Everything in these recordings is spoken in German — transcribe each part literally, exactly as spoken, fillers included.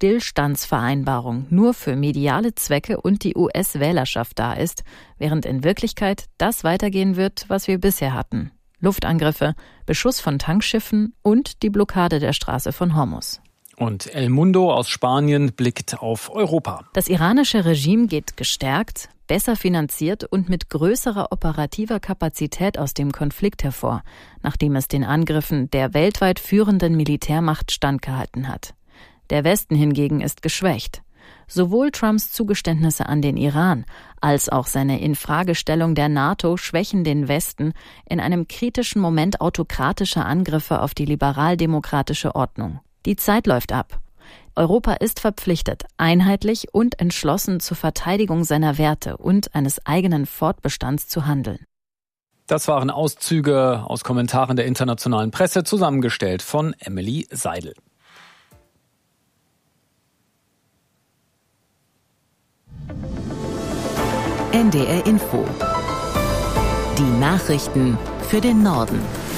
Waffenstillstandsvereinbarung nur für mediale Zwecke und die U S-Wählerschaft da ist, während in Wirklichkeit das weitergehen wird, was wir bisher hatten. Luftangriffe, Beschuss von Tankschiffen und die Blockade der Straße von Hormuz. Und El Mundo aus Spanien blickt auf Europa. Das iranische Regime geht gestärkt, besser finanziert und mit größerer operativer Kapazität aus dem Konflikt hervor, nachdem es den Angriffen der weltweit führenden Militärmacht standgehalten hat. Der Westen hingegen ist geschwächt. Sowohl Trumps Zugeständnisse an den Iran als auch seine Infragestellung der NATO schwächen den Westen in einem kritischen Moment autokratischer Angriffe auf die liberal-demokratische Ordnung. Die Zeit läuft ab. Europa ist verpflichtet, einheitlich und entschlossen zur Verteidigung seiner Werte und eines eigenen Fortbestands zu handeln. Das waren Auszüge aus Kommentaren der internationalen Presse, zusammengestellt von Emily Seidel. N D R Info. Die Nachrichten für den Norden.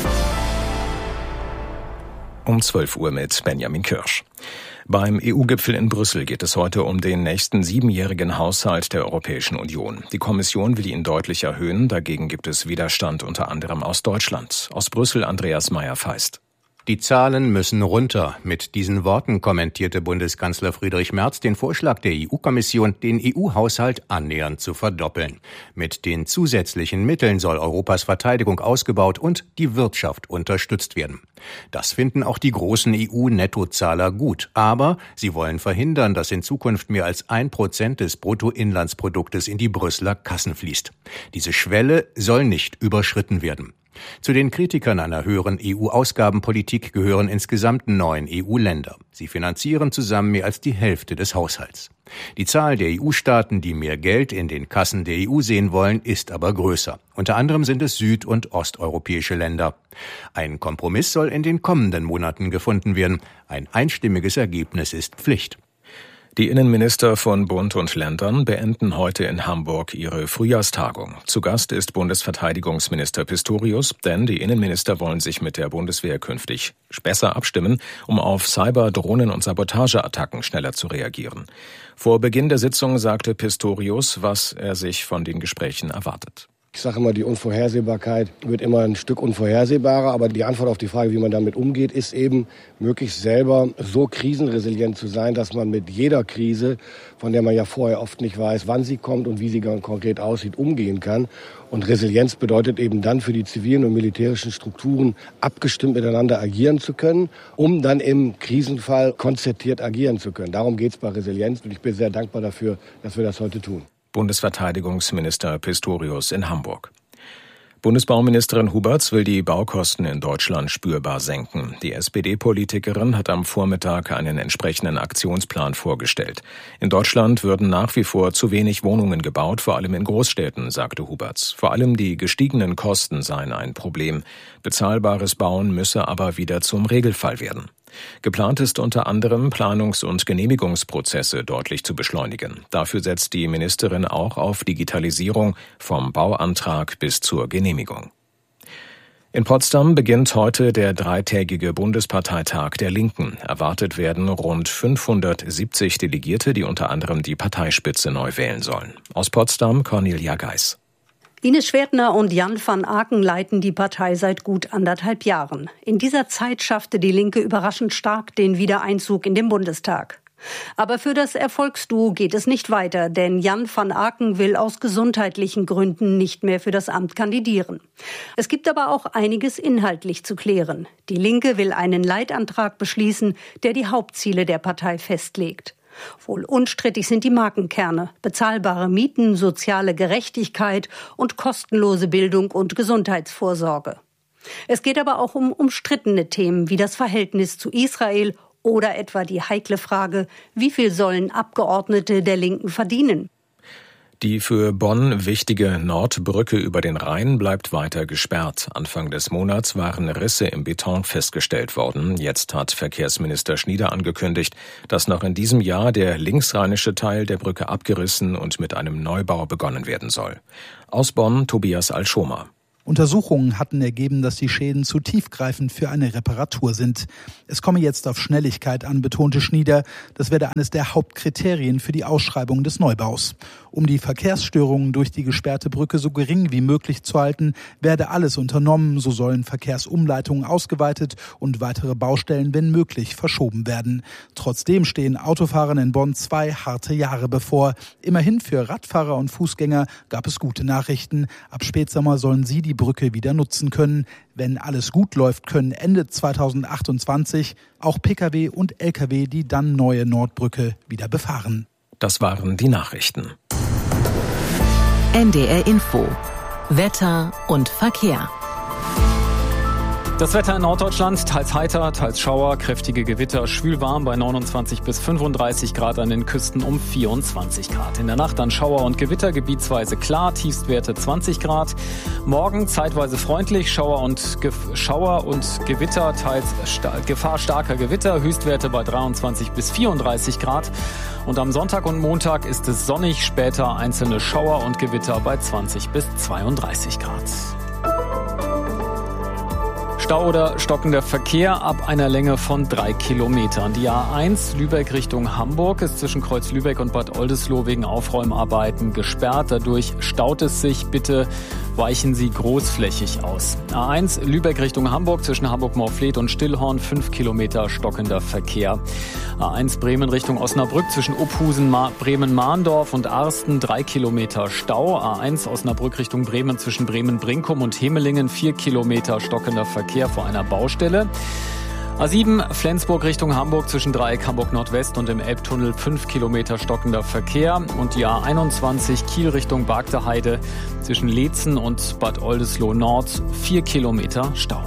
Um zwölf Uhr mit Benjamin Kirsch. Beim E U-Gipfel in Brüssel geht es heute um den nächsten siebenjährigen Haushalt der Europäischen Union. Die Kommission will ihn deutlich erhöhen, dagegen gibt es Widerstand unter anderem aus Deutschland. Aus Brüssel Andreas Meyer-Feist. Die Zahlen müssen runter. Mit diesen Worten kommentierte Bundeskanzler Friedrich Merz den Vorschlag der E U-Kommission, den E U-Haushalt annähernd zu verdoppeln. Mit den zusätzlichen Mitteln soll Europas Verteidigung ausgebaut und die Wirtschaft unterstützt werden. Das finden auch die großen E U-Nettozahler gut. Aber sie wollen verhindern, dass in Zukunft mehr als ein Prozent des Bruttoinlandsproduktes in die Brüsseler Kassen fließt. Diese Schwelle soll nicht überschritten werden. Zu den Kritikern einer höheren E U-Ausgabenpolitik gehören insgesamt neun E U-Länder. Sie finanzieren zusammen mehr als die Hälfte des Haushalts. Die Zahl der E U-Staaten, die mehr Geld in den Kassen der E U sehen wollen, ist aber größer. Unter anderem sind es süd- und osteuropäische Länder. Ein Kompromiss soll in den kommenden Monaten gefunden werden. Ein einstimmiges Ergebnis ist Pflicht. Die Innenminister von Bund und Ländern beenden heute in Hamburg ihre Frühjahrstagung. Zu Gast ist Bundesverteidigungsminister Pistorius, denn die Innenminister wollen sich mit der Bundeswehr künftig besser abstimmen, um auf Cyber-, Drohnen- und Sabotageattacken schneller zu reagieren. Vor Beginn der Sitzung sagte Pistorius, was er sich von den Gesprächen erwartet. Ich sage immer, die Unvorhersehbarkeit wird immer ein Stück unvorhersehbarer, aber die Antwort auf die Frage, wie man damit umgeht, ist eben, möglichst selber so krisenresilient zu sein, dass man mit jeder Krise, von der man ja vorher oft nicht weiß, wann sie kommt und wie sie konkret aussieht, umgehen kann. Und Resilienz bedeutet eben dann für die zivilen und militärischen Strukturen abgestimmt miteinander agieren zu können, um dann im Krisenfall konzertiert agieren zu können. Darum geht es bei Resilienz und ich bin sehr dankbar dafür, dass wir das heute tun. Bundesverteidigungsminister Pistorius in Hamburg. Bundesbauministerin Huberts will die Baukosten in Deutschland spürbar senken. Die S P D-Politikerin hat am Vormittag einen entsprechenden Aktionsplan vorgestellt. In Deutschland würden nach wie vor zu wenig Wohnungen gebaut, vor allem in Großstädten, sagte Huberts. Vor allem die gestiegenen Kosten seien ein Problem. Bezahlbares Bauen müsse aber wieder zum Regelfall werden. Geplant ist unter anderem, Planungs- und Genehmigungsprozesse deutlich zu beschleunigen. Dafür setzt die Ministerin auch auf Digitalisierung vom Bauantrag bis zur Genehmigung. In Potsdam beginnt heute der dreitägige Bundesparteitag der Linken. Erwartet werden rund fünfhundertsiebzig Delegierte, die unter anderem die Parteispitze neu wählen sollen. Aus Potsdam Cornelia Geis. Ines Schwertner und Jan van Aken leiten die Partei seit gut anderthalb Jahren. In dieser Zeit schaffte die Linke überraschend stark den Wiedereinzug in den Bundestag. Aber für das Erfolgsduo geht es nicht weiter, denn Jan van Aken will aus gesundheitlichen Gründen nicht mehr für das Amt kandidieren. Es gibt aber auch einiges inhaltlich zu klären. Die Linke will einen Leitantrag beschließen, der die Hauptziele der Partei festlegt. Wohl unstrittig sind die Markenkerne: bezahlbare Mieten, soziale Gerechtigkeit und kostenlose Bildung und Gesundheitsvorsorge. Es geht aber auch um umstrittene Themen wie das Verhältnis zu Israel oder etwa die heikle Frage, wie viel sollen Abgeordnete der Linken verdienen? Die für Bonn wichtige Nordbrücke über den Rhein bleibt weiter gesperrt. Anfang des Monats waren Risse im Beton festgestellt worden. Jetzt hat Verkehrsminister Schnieder angekündigt, dass noch in diesem Jahr der linksrheinische Teil der Brücke abgerissen und mit einem Neubau begonnen werden soll. Aus Bonn Tobias Alschomer. Untersuchungen hatten ergeben, dass die Schäden zu tiefgreifend für eine Reparatur sind. Es komme jetzt auf Schnelligkeit an, betonte Schnieder. Das werde eines der Hauptkriterien für die Ausschreibung des Neubaus. Um die Verkehrsstörungen durch die gesperrte Brücke so gering wie möglich zu halten, werde alles unternommen. So sollen Verkehrsumleitungen ausgeweitet und weitere Baustellen, wenn möglich, verschoben werden. Trotzdem stehen Autofahrern in Bonn zwei harte Jahre bevor. Immerhin für Radfahrer und Fußgänger gab es gute Nachrichten. Ab Spätsommer sollen sie die Brücke wieder nutzen können. Wenn alles gut läuft, können Ende zweitausendachtundzwanzig auch Pkw und Lkw die dann neue Nordbrücke wieder befahren. Das waren die Nachrichten. N D R Info. Wetter und Verkehr. Das Wetter in Norddeutschland, teils heiter, teils Schauer, kräftige Gewitter, schwül warm bei neunundzwanzig bis fünfunddreißig Grad, an den Küsten um vierundzwanzig Grad. In der Nacht dann Schauer und Gewitter, gebietsweise klar, Tiefstwerte zwanzig Grad. Morgen zeitweise freundlich, Schauer und, Ge- Schauer und Gewitter, teils sta- Gefahr starker Gewitter, Höchstwerte bei dreiundzwanzig bis vierunddreißig Grad. Und am Sonntag und Montag ist es sonnig, später einzelne Schauer und Gewitter bei zwanzig bis zweiunddreißig Grad. Stau oder stockender Verkehr ab einer Länge von drei Kilometern. Die A eins Lübeck Richtung Hamburg ist zwischen Kreuz Lübeck und Bad Oldesloe wegen Aufräumarbeiten gesperrt. Dadurch staut es sich. Bitte weichen Sie großflächig aus. A eins Lübeck Richtung Hamburg zwischen Hamburg-Morfleet und Stillhorn fünf Kilometer stockender Verkehr. A eins Bremen Richtung Osnabrück zwischen Uphusen, Ma- Bremen-Mahndorf und Arsten drei Kilometer Stau. A eins Osnabrück Richtung Bremen zwischen Bremen-Brinkum und Hemelingen vier Kilometer stockender Verkehr vor einer Baustelle. A sieben Flensburg Richtung Hamburg zwischen Dreieck Hamburg Nordwest und im Elbtunnel fünf Kilometer stockender Verkehr. Und die A einundzwanzig Kiel Richtung Bagdeheide zwischen Leetzen und Bad Oldesloe Nord vier Kilometer Stau.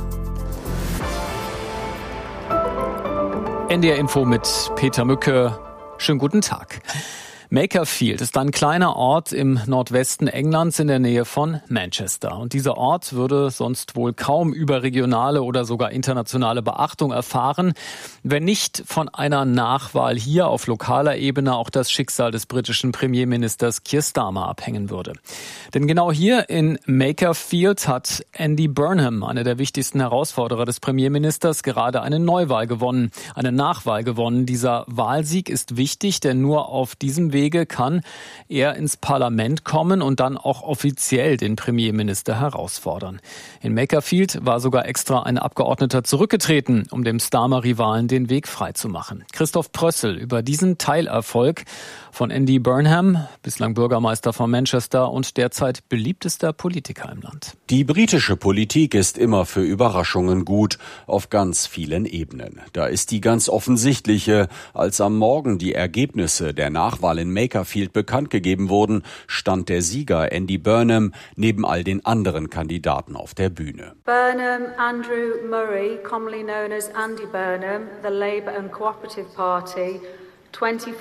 N D R Info mit Peter Mücke. Schönen guten Tag. Makerfield ist ein kleiner Ort im Nordwesten Englands in der Nähe von Manchester. Und dieser Ort würde sonst wohl kaum überregionale oder sogar internationale Beachtung erfahren, wenn nicht von einer Nachwahl hier auf lokaler Ebene auch das Schicksal des britischen Premierministers Keir Starmer abhängen würde. Denn genau hier in Makerfield hat Andy Burnham, einer der wichtigsten Herausforderer des Premierministers, gerade eine Neuwahl gewonnen, eine Nachwahl gewonnen. Dieser Wahlsieg ist wichtig, denn nur auf diesem Weg Wege kann er ins Parlament kommen und dann auch offiziell den Premierminister herausfordern. In Makerfield war sogar extra ein Abgeordneter zurückgetreten, um dem Starmer-Rivalen den Weg freizumachen. Christoph Prössel über diesen Teilerfolg von Andy Burnham, bislang Bürgermeister von Manchester und derzeit beliebtester Politiker im Land. Die britische Politik ist immer für Überraschungen gut, auf ganz vielen Ebenen. Da ist die ganz offensichtliche, als am Morgen die Ergebnisse der Nachwahl in Makerfield bekannt gegeben wurden, stand der Sieger Andy Burnham neben all den anderen Kandidaten auf der Bühne. Burnham Andrew Murray, commonly known as Andy Burnham, the Labour and Cooperative Party, vierundzwanzigtausendneunhundertsiebenundzwanzig.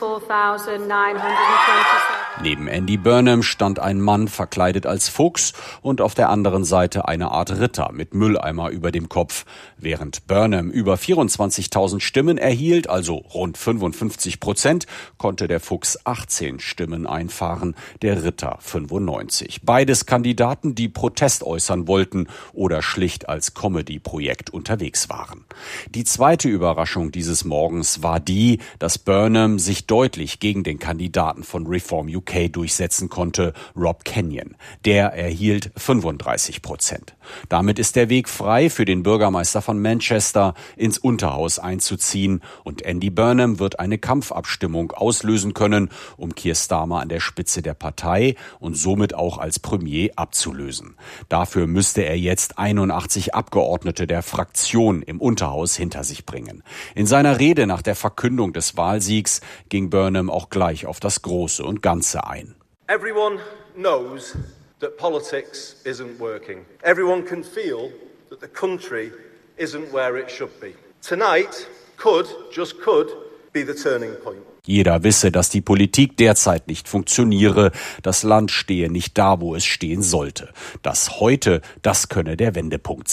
Neben Andy Burnham stand ein Mann verkleidet als Fuchs und auf der anderen Seite eine Art Ritter mit Mülleimer über dem Kopf. Während Burnham über vierundzwanzigtausend Stimmen erhielt, also rund fünfundfünfzig Prozent, konnte der Fuchs achtzehn Stimmen einfahren, der Ritter fünfundneunzig. Beides Kandidaten, die Protest äußern wollten oder schlicht als Comedy-Projekt unterwegs waren. Die zweite Überraschung dieses Morgens war die, dass Burnham sich deutlich gegen den Kandidaten von Reform U K durchsetzen konnte, Rob Kenyon. Der erhielt fünfunddreißig Prozent. Damit ist der Weg frei für den Bürgermeister von Manchester, ins Unterhaus einzuziehen, und Andy Burnham wird eine Kampfabstimmung auslösen können, um Keir Starmer an der Spitze der Partei und somit auch als Premier abzulösen. Dafür müsste er jetzt einundachtzig Abgeordnete der Fraktion im Unterhaus hinter sich bringen. In seiner Rede nach der Verkündung des Wahlsiegs ging Burnham auch gleich auf das Große und Ganze ein. Everyone knows that politics isn't working. Everyone can feel that the country isn't where it should be. Tonight could, just could, be the turning point. Jeder wisse, dass die Politik derzeit nicht funktioniere. Das Land stehe nicht da, wo es stehen sollte. Das heute, das könne der Wendepunkt sein.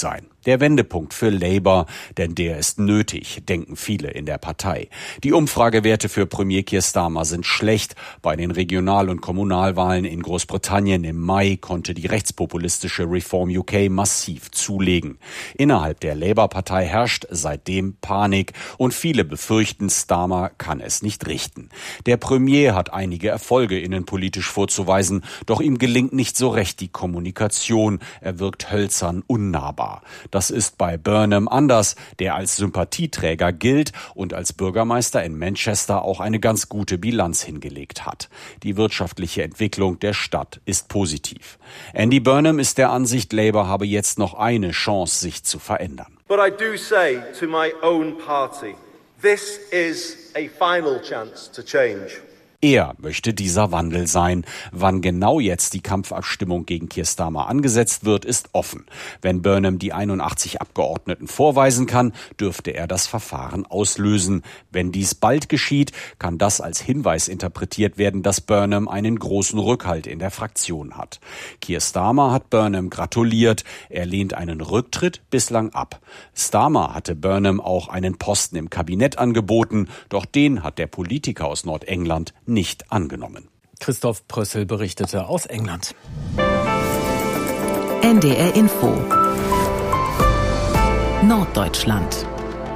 Der Wendepunkt für Labour, denn der ist nötig, denken viele in der Partei. Die Umfragewerte für Premier Keir Starmer sind schlecht. Bei den Regional- und Kommunalwahlen in Großbritannien im Mai konnte die rechtspopulistische Reform U K massiv zulegen. Innerhalb der Labour-Partei herrscht seitdem Panik und viele befürchten, Starmer kann es nicht richten. Der Premier hat einige Erfolge innenpolitisch vorzuweisen, doch ihm gelingt nicht so recht die Kommunikation. Er wirkt hölzern, unnahbar. Das ist bei Burnham anders, der als Sympathieträger gilt und als Bürgermeister in Manchester auch eine ganz gute Bilanz hingelegt hat. Die wirtschaftliche Entwicklung der Stadt ist positiv. Andy Burnham ist der Ansicht, Labour habe jetzt noch eine Chance, sich zu verändern. But I do say to my own party, this is a final chance to change. Er möchte dieser Wandel sein. Wann genau jetzt die Kampfabstimmung gegen Keir Starmer angesetzt wird, ist offen. Wenn Burnham die einundachtzig Abgeordneten vorweisen kann, dürfte er das Verfahren auslösen. Wenn dies bald geschieht, kann das als Hinweis interpretiert werden, dass Burnham einen großen Rückhalt in der Fraktion hat. Keir Starmer hat Burnham gratuliert. Er lehnt einen Rücktritt bislang ab. Starmer hatte Burnham auch einen Posten im Kabinett angeboten, doch den hat der Politiker aus Nordengland nicht angenommen. Christoph Prössel berichtete aus England. N D R Info Norddeutschland.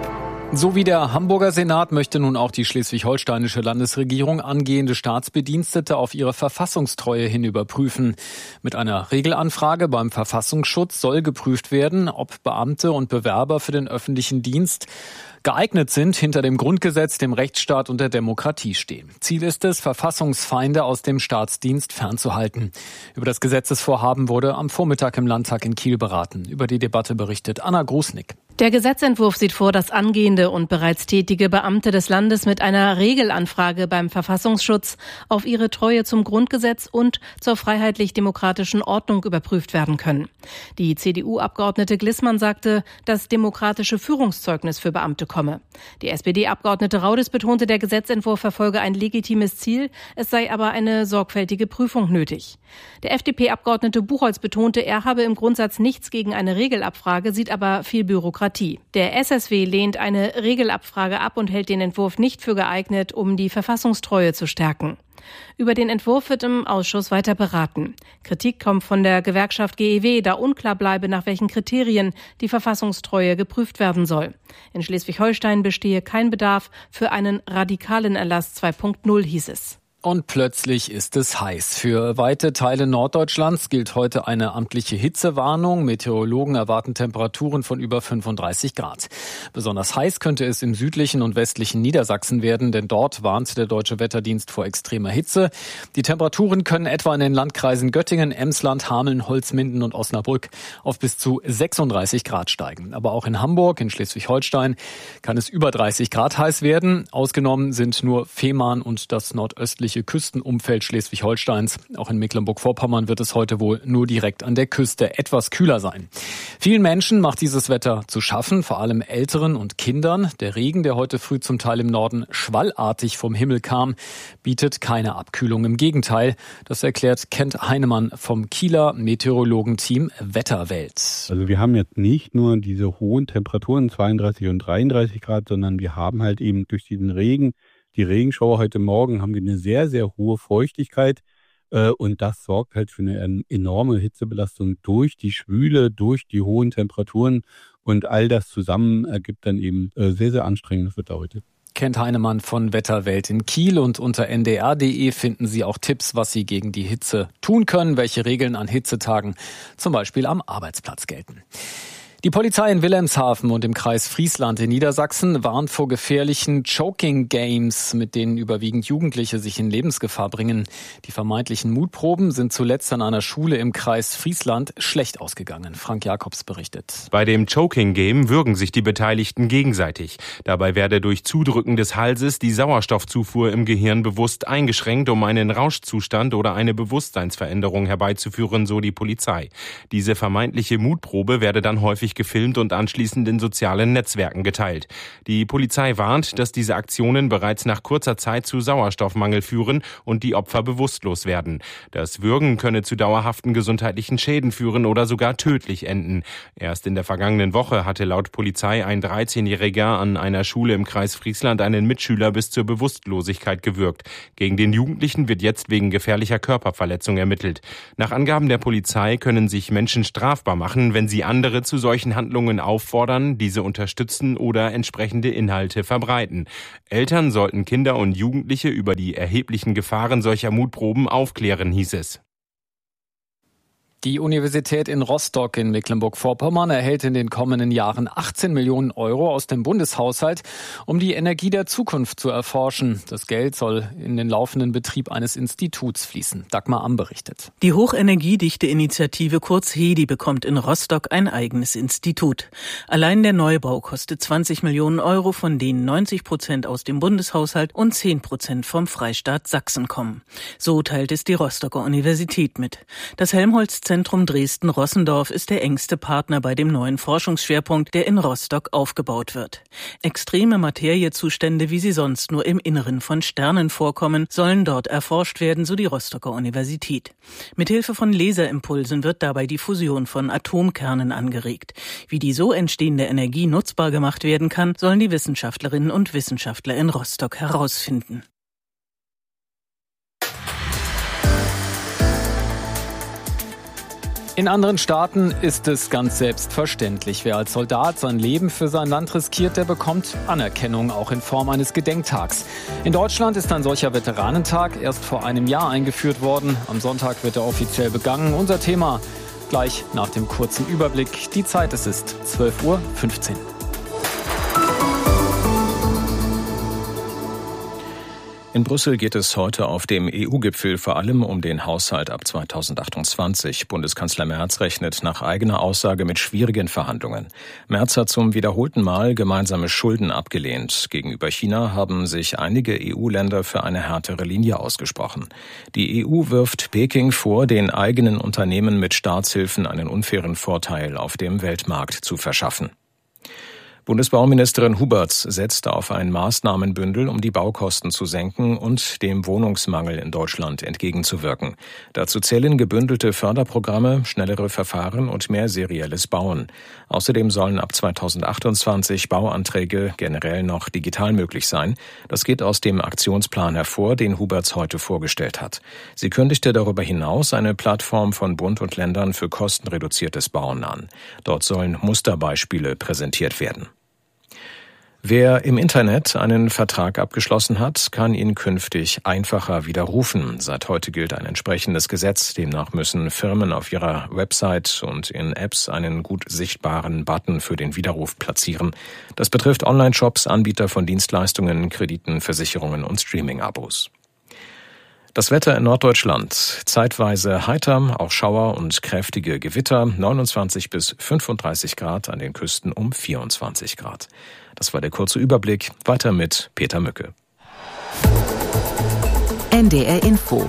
So wie der Hamburger Senat möchte nun auch die schleswig-holsteinische Landesregierung angehende Staatsbedienstete auf ihre Verfassungstreue hin überprüfen. Mit einer Regelanfrage beim Verfassungsschutz soll geprüft werden, ob Beamte und Bewerber für den öffentlichen Dienst geeignet sind, hinter dem Grundgesetz, dem Rechtsstaat und der Demokratie stehen. Ziel ist es, Verfassungsfeinde aus dem Staatsdienst fernzuhalten. Über das Gesetzesvorhaben wurde am Vormittag im Landtag in Kiel beraten. Über die Debatte berichtet Anna Grusnick. Der Gesetzentwurf sieht vor, dass angehende und bereits tätige Beamte des Landes mit einer Regelanfrage beim Verfassungsschutz auf ihre Treue zum Grundgesetz und zur freiheitlich-demokratischen Ordnung überprüft werden können. Die C D U-Abgeordnete Glissmann sagte, das demokratische Führungszeugnis für Beamte komme. Die S P D-Abgeordnete Raudis betonte, der Gesetzentwurf verfolge ein legitimes Ziel, es sei aber eine sorgfältige Prüfung nötig. Der F D P-Abgeordnete Buchholz betonte, er habe im Grundsatz nichts gegen eine Regelabfrage, sieht aber viel Bürokratie. Der S S W lehnt eine Regelabfrage ab und hält den Entwurf nicht für geeignet, um die Verfassungstreue zu stärken. Über den Entwurf wird im Ausschuss weiter beraten. Kritik kommt von der Gewerkschaft G E W, da unklar bleibe, nach welchen Kriterien die Verfassungstreue geprüft werden soll. In Schleswig-Holstein bestehe kein Bedarf für einen radikalen Erlass zwei Punkt null, hieß es. Und plötzlich ist es heiß. Für weite Teile Norddeutschlands gilt heute eine amtliche Hitzewarnung. Meteorologen erwarten Temperaturen von über fünfunddreißig Grad. Besonders heiß könnte es im südlichen und westlichen Niedersachsen werden, denn dort warnt der Deutsche Wetterdienst vor extremer Hitze. Die Temperaturen können etwa in den Landkreisen Göttingen, Emsland, Hameln, Holzminden und Osnabrück auf bis zu sechsunddreißig Grad steigen. Aber auch in Hamburg, in Schleswig-Holstein, kann es über dreißig Grad heiß werden. Ausgenommen sind nur Fehmarn und das nordöstliche Küstenumfeld Schleswig-Holsteins. Auch in Mecklenburg-Vorpommern wird es heute wohl nur direkt an der Küste etwas kühler sein. Vielen Menschen macht dieses Wetter zu schaffen, vor allem Älteren und Kindern. Der Regen, der heute früh zum Teil im Norden schwallartig vom Himmel kam, bietet keine Abkühlung. Im Gegenteil, das erklärt Kent Heinemann vom Kieler Meteorologenteam Wetterwelt. Also wir haben jetzt nicht nur diese hohen Temperaturen, zweiunddreißig und dreiunddreißig Grad, sondern wir haben halt eben durch diesen Regen, die Regenschauer heute Morgen, haben wir eine sehr, sehr hohe Feuchtigkeit äh, und das sorgt halt für eine enorme Hitzebelastung durch die Schwüle, durch die hohen Temperaturen und all das zusammen ergibt dann eben äh, sehr, sehr anstrengendes Wetter heute. Kent Heinemann von Wetterwelt in Kiel, und unter n d r punkt d e finden Sie auch Tipps, was Sie gegen die Hitze tun können, welche Regeln an Hitzetagen zum Beispiel am Arbeitsplatz gelten. Die Polizei in Wilhelmshaven und im Kreis Friesland in Niedersachsen warnt vor gefährlichen Choking Games, mit denen überwiegend Jugendliche sich in Lebensgefahr bringen. Die vermeintlichen Mutproben sind zuletzt an einer Schule im Kreis Friesland schlecht ausgegangen. Frank Jakobs berichtet. Bei dem Choking Game würgen sich die Beteiligten gegenseitig. Dabei werde durch Zudrücken des Halses die Sauerstoffzufuhr im Gehirn bewusst eingeschränkt, um einen Rauschzustand oder eine Bewusstseinsveränderung herbeizuführen, so die Polizei. Diese vermeintliche Mutprobe werde dann häufig gefilmt und anschließend in sozialen Netzwerken geteilt. Die Polizei warnt, dass diese Aktionen bereits nach kurzer Zeit zu Sauerstoffmangel führen und die Opfer bewusstlos werden. Das Würgen könne zu dauerhaften gesundheitlichen Schäden führen oder sogar tödlich enden. Erst in der vergangenen Woche hatte laut Polizei ein dreizehnjähriger an einer Schule im Kreis Friesland einen Mitschüler bis zur Bewusstlosigkeit gewürgt. Gegen den Jugendlichen wird jetzt wegen gefährlicher Körperverletzung ermittelt. Nach Angaben der Polizei können sich Menschen strafbar machen, wenn sie andere zu solchen Handlungen auffordern, diese unterstützen oder entsprechende Inhalte verbreiten. Eltern sollten Kinder und Jugendliche über die erheblichen Gefahren solcher Mutproben aufklären, hieß es. Die Universität in Rostock in Mecklenburg-Vorpommern erhält in den kommenden Jahren achtzehn Millionen Euro aus dem Bundeshaushalt, um die Energie der Zukunft zu erforschen. Das Geld soll in den laufenden Betrieb eines Instituts fließen. Dagmar Amm berichtet. Die Hochenergiedichte-Initiative kurz HEDI bekommt in Rostock ein eigenes Institut. Allein der Neubau kostet zwanzig Millionen Euro, von denen neunzig Prozent aus dem Bundeshaushalt und zehn Prozent vom Freistaat Sachsen kommen. So teilt es die Rostocker Universität mit. Das Helmholtz Zentrum Dresden-Rossendorf ist der engste Partner bei dem neuen Forschungsschwerpunkt, der in Rostock aufgebaut wird. Extreme Materiezustände, wie sie sonst nur im Inneren von Sternen vorkommen, sollen dort erforscht werden, so die Rostocker Universität. Mithilfe von Laserimpulsen wird dabei die Fusion von Atomkernen angeregt. Wie die so entstehende Energie nutzbar gemacht werden kann, sollen die Wissenschaftlerinnen und Wissenschaftler in Rostock herausfinden. In anderen Staaten ist es ganz selbstverständlich. Wer als Soldat sein Leben für sein Land riskiert, der bekommt Anerkennung, auch in Form eines Gedenktags. In Deutschland ist ein solcher Veteranentag erst vor einem Jahr eingeführt worden. Am Sonntag wird er offiziell begangen. Unser Thema gleich nach dem kurzen Überblick. Die Zeit, es ist zwölf Uhr fünfzehn. In Brüssel geht es heute auf dem E U-Gipfel vor allem um den Haushalt ab zweitausendachtundzwanzig. Bundeskanzler Merz rechnet nach eigener Aussage mit schwierigen Verhandlungen. Merz hat zum wiederholten Mal gemeinsame Schulden abgelehnt. Gegenüber China haben sich einige E U-Länder für eine härtere Linie ausgesprochen. Die E U wirft Peking vor, den eigenen Unternehmen mit Staatshilfen einen unfairen Vorteil auf dem Weltmarkt zu verschaffen. Bundesbauministerin Huberts setzt auf ein Maßnahmenbündel, um die Baukosten zu senken und dem Wohnungsmangel in Deutschland entgegenzuwirken. Dazu zählen gebündelte Förderprogramme, schnellere Verfahren und mehr serielles Bauen. Außerdem sollen ab zweitausendachtundzwanzig Bauanträge generell noch digital möglich sein. Das geht aus dem Aktionsplan hervor, den Huberts heute vorgestellt hat. Sie kündigte darüber hinaus eine Plattform von Bund und Ländern für kostenreduziertes Bauen an. Dort sollen Musterbeispiele präsentiert werden. Wer im Internet einen Vertrag abgeschlossen hat, kann ihn künftig einfacher widerrufen. Seit heute gilt ein entsprechendes Gesetz. Demnach müssen Firmen auf ihrer Website und in Apps einen gut sichtbaren Button für den Widerruf platzieren. Das betrifft Online-Shops, Anbieter von Dienstleistungen, Krediten, Versicherungen und Streaming-Abos. Das Wetter in Norddeutschland. Zeitweise heiter, auch Schauer und kräftige Gewitter. neunundzwanzig bis fünfunddreißig Grad, an den Küsten um vierundzwanzig Grad. Das war der kurze Überblick. Weiter mit Peter Mücke. N D R Info.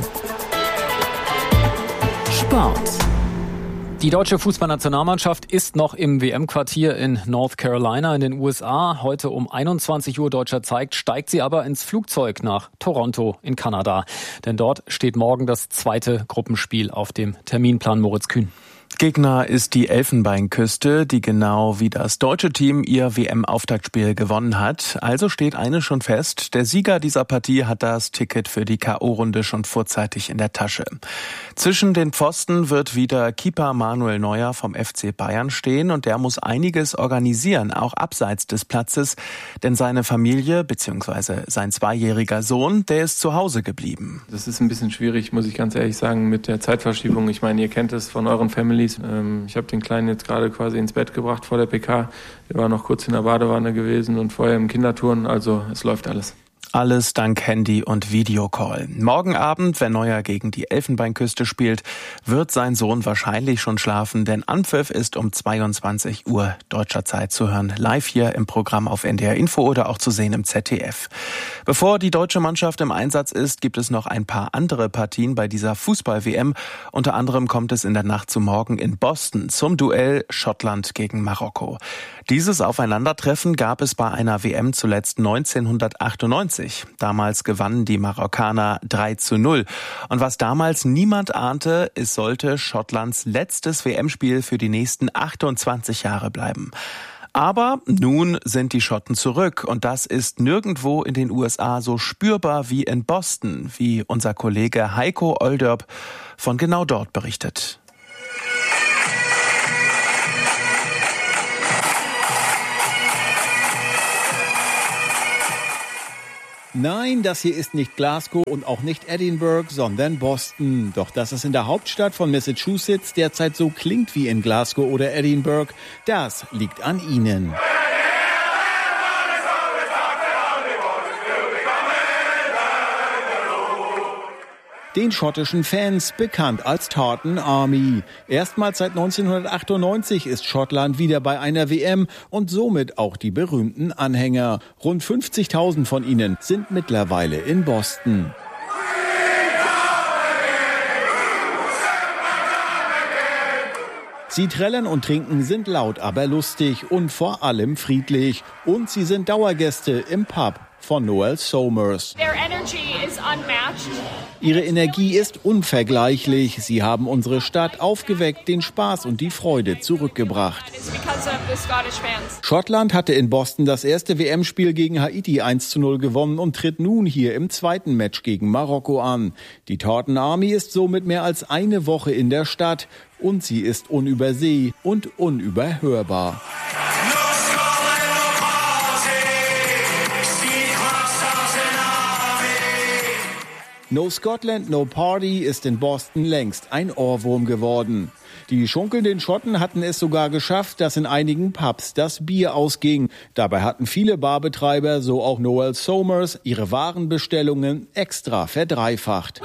Sport. Die deutsche Fußballnationalmannschaft ist noch im W M-Quartier in North Carolina in den U S A. Heute um einundzwanzig Uhr deutscher Zeit steigt sie aber ins Flugzeug nach Toronto in Kanada. Denn dort steht morgen das zweite Gruppenspiel auf dem Terminplan. Moritz Kühn. Gegner ist die Elfenbeinküste, die genau wie das deutsche Team ihr W M-Auftaktspiel gewonnen hat. Also steht eines schon fest: Der Sieger dieser Partie hat das Ticket für die K O-Runde schon vorzeitig in der Tasche. Zwischen den Pfosten wird wieder Keeper Manuel Neuer vom F C Bayern stehen und der muss einiges organisieren, auch abseits des Platzes, denn seine Familie bzw. sein zweijähriger Sohn, der ist zu Hause geblieben. Das ist ein bisschen schwierig, muss ich ganz ehrlich sagen, mit der Zeitverschiebung. Ich meine, ihr kennt es von euren Families. Ich habe den Kleinen jetzt gerade quasi ins Bett gebracht vor der P K. Der war noch kurz in der Badewanne gewesen und vorher im Kinderturnen. Also es läuft alles. Alles dank Handy und Videocall. Morgen Abend, wenn Neuer gegen die Elfenbeinküste spielt, wird sein Sohn wahrscheinlich schon schlafen, denn Anpfiff ist um zweiundzwanzig Uhr deutscher Zeit zu hören. Live hier im Programm auf N D R Info oder auch zu sehen im Z D F. Bevor die deutsche Mannschaft im Einsatz ist, gibt es noch ein paar andere Partien bei dieser Fußball-W M. Unter anderem kommt es in der Nacht zu morgen in Boston zum Duell Schottland gegen Marokko. Dieses Aufeinandertreffen gab es bei einer W M zuletzt neunzehnhundertachtundneunzig. Damals gewannen die Marokkaner drei zu null. Und was damals niemand ahnte, es sollte Schottlands letztes W M-Spiel für die nächsten achtundzwanzig Jahre bleiben. Aber nun sind die Schotten zurück und das ist nirgendwo in den U S A so spürbar wie in Boston, wie unser Kollege Heiko Olderb von genau dort berichtet. Nein, das hier ist nicht Glasgow und auch nicht Edinburgh, sondern Boston. Doch dass es in der Hauptstadt von Massachusetts derzeit so klingt wie in Glasgow oder Edinburgh, das liegt an ihnen. Den schottischen Fans, bekannt als Tartan Army. Erstmals seit neunzehnhundertachtundneunzig ist Schottland wieder bei einer W M und somit auch die berühmten Anhänger. Rund fünfzigtausend von ihnen sind mittlerweile in Boston. Sie trällern und trinken, sind laut, aber lustig und vor allem friedlich. Und sie sind Dauergäste im Pub von Noel Somers. Ihre Energie ist unvergleichlich. Sie haben unsere Stadt aufgeweckt, den Spaß und die Freude zurückgebracht. Schottland hatte in Boston das erste W M-Spiel gegen Haiti eins zu null gewonnen und tritt nun hier im zweiten Match gegen Marokko an. Die Tartan Army ist somit mehr als eine Woche in der Stadt und sie ist unüberseh und unüberhörbar. No Scotland, no Party ist in Boston längst ein Ohrwurm geworden. Die schunkelnden Schotten hatten es sogar geschafft, dass in einigen Pubs das Bier ausging. Dabei hatten viele Barbetreiber, so auch Noel Somers, ihre Warenbestellungen extra verdreifacht.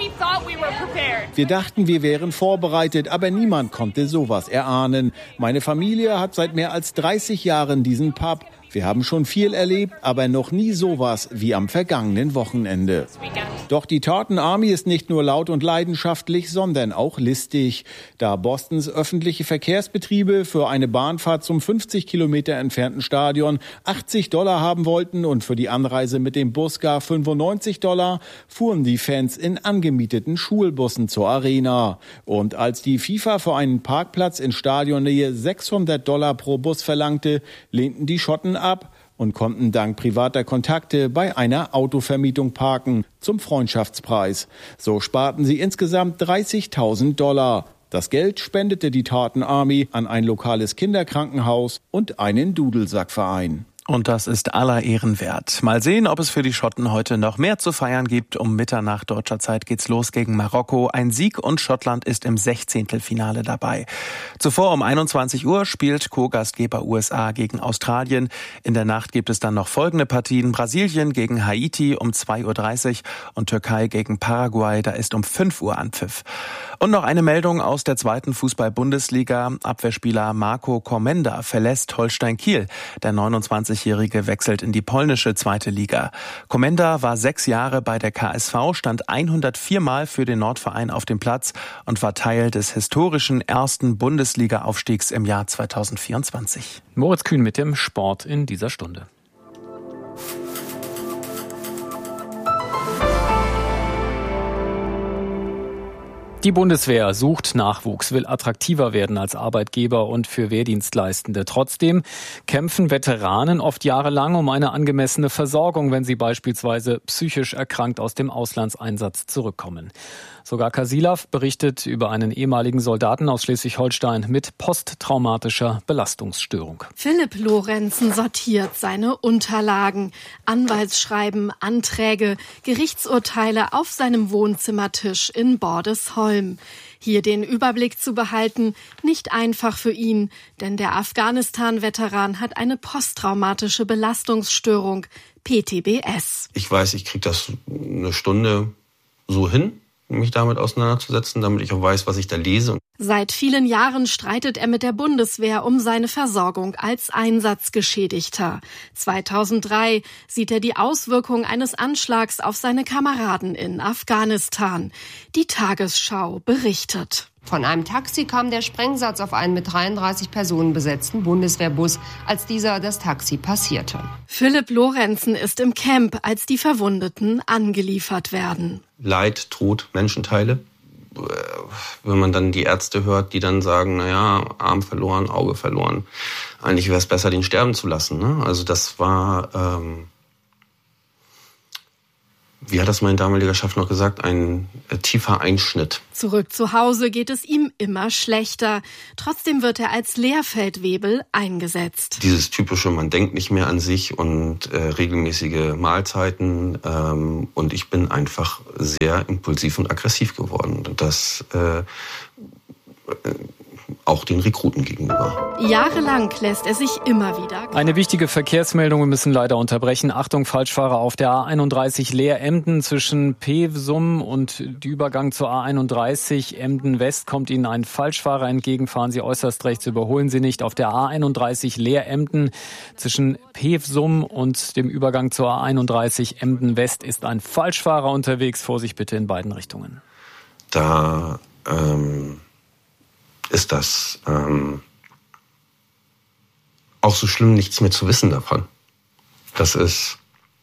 Wir dachten, wir wären vorbereitet, aber niemand konnte sowas erahnen. Meine Familie hat seit mehr als dreißig Jahren diesen Pub. Wir haben schon viel erlebt, aber noch nie sowas wie am vergangenen Wochenende. Doch die Tartan Army ist nicht nur laut und leidenschaftlich, sondern auch listig. Da Bostons öffentliche Verkehrsbetriebe für eine Bahnfahrt zum fünfzig Kilometer entfernten Stadion achtzig Dollar haben wollten und für die Anreise mit dem Bus gar fünfundneunzig Dollar, fuhren die Fans in angemieteten Schulbussen zur Arena. Und als die FIFA für einen Parkplatz in Stadionnähe sechshundert Dollar pro Bus verlangte, lehnten die Schotten ab und konnten dank privater Kontakte bei einer Autovermietung parken, zum Freundschaftspreis. So sparten sie insgesamt dreißigtausend Dollar. Das Geld spendete die Tartan Army an ein lokales Kinderkrankenhaus und einen Dudelsackverein. Und das ist aller Ehren wert. Mal sehen, ob es für die Schotten heute noch mehr zu feiern gibt. Um Mitternacht deutscher Zeit geht's los gegen Marokko. Ein Sieg und Schottland ist im Sechzehntelfinale dabei. Zuvor um einundzwanzig Uhr spielt Co-Gastgeber U S A gegen Australien. In der Nacht gibt es dann noch folgende Partien. Brasilien gegen Haiti um zwei Uhr dreißig und Türkei gegen Paraguay. Da ist um fünf Uhr Anpfiff. Und noch eine Meldung aus der zweiten Fußball-Bundesliga. Abwehrspieler Marco Komenda verlässt Holstein Kiel. Der neunundzwanzigjährige wechselt in die polnische zweite Liga. Komenda war sechs Jahre bei der K S V, stand hundertvier Mal für den Nordverein auf dem Platz und war Teil des historischen ersten Bundesliga-Aufstiegs im Jahr zweitausendvierundzwanzig. Moritz Kühn mit dem Sport in dieser Stunde. Die Bundeswehr sucht Nachwuchs, will attraktiver werden als Arbeitgeber und für Wehrdienstleistende. Trotzdem kämpfen Veteranen oft jahrelang um eine angemessene Versorgung, wenn sie beispielsweise psychisch erkrankt aus dem Auslandseinsatz zurückkommen. Sogar Kasilav berichtet über einen ehemaligen Soldaten aus Schleswig-Holstein mit posttraumatischer Belastungsstörung. Philipp Lorenzen sortiert seine Unterlagen. Anwaltsschreiben, Anträge, Gerichtsurteile auf seinem Wohnzimmertisch in Bordesholm. Hier den Überblick zu behalten, nicht einfach für ihn, denn der Afghanistan-Veteran hat eine posttraumatische Belastungsstörung, P T B S. Ich weiß, ich kriege das eine Stunde so hin, mich damit auseinanderzusetzen, damit ich auch weiß, was ich da lese. Seit vielen Jahren streitet er mit der Bundeswehr um seine Versorgung als Einsatzgeschädigter. zweitausenddrei sieht er die Auswirkung eines Anschlags auf seine Kameraden in Afghanistan. Die Tagesschau berichtet. Von einem Taxi kam der Sprengsatz auf einen mit dreiunddreißig Personen besetzten Bundeswehrbus, als dieser das Taxi passierte. Philipp Lorenzen ist im Camp, als die Verwundeten angeliefert werden. Leid, Tod, Menschenteile. Wenn man dann die Ärzte hört, die dann sagen, naja, Arm verloren, Auge verloren. Eigentlich wäre es besser, den sterben zu lassen. Ne? Also das war, ähm, wie hat das mein damaliger Chef noch gesagt, ein äh, tiefer Einschnitt. Zurück zu Hause geht es ihm immer schlechter. Trotzdem wird er als Lehrfeldwebel eingesetzt. Dieses typische, man denkt nicht mehr an sich und äh, regelmäßige Mahlzeiten. Ähm, und ich bin einfach sehr impulsiv und aggressiv geworden. Und das äh, äh, auch den Rekruten gegenüber. Jahrelang lässt er sich immer wieder... Eine wichtige Verkehrsmeldung, wir müssen leider unterbrechen. Achtung, Falschfahrer auf der A einunddreißig Leer-Emden zwischen Pewsum und die Übergang zur A einunddreißig Emden West kommt Ihnen ein Falschfahrer entgegen. Fahren Sie äußerst rechts, überholen Sie nicht. Auf der A einunddreißig Leer-Emden zwischen Pewsum und dem Übergang zur A einunddreißig Emden West ist ein Falschfahrer unterwegs. Vorsicht bitte in beiden Richtungen. Da... Ähm ist das ähm, auch so schlimm, nichts mehr zu wissen davon. Das ist...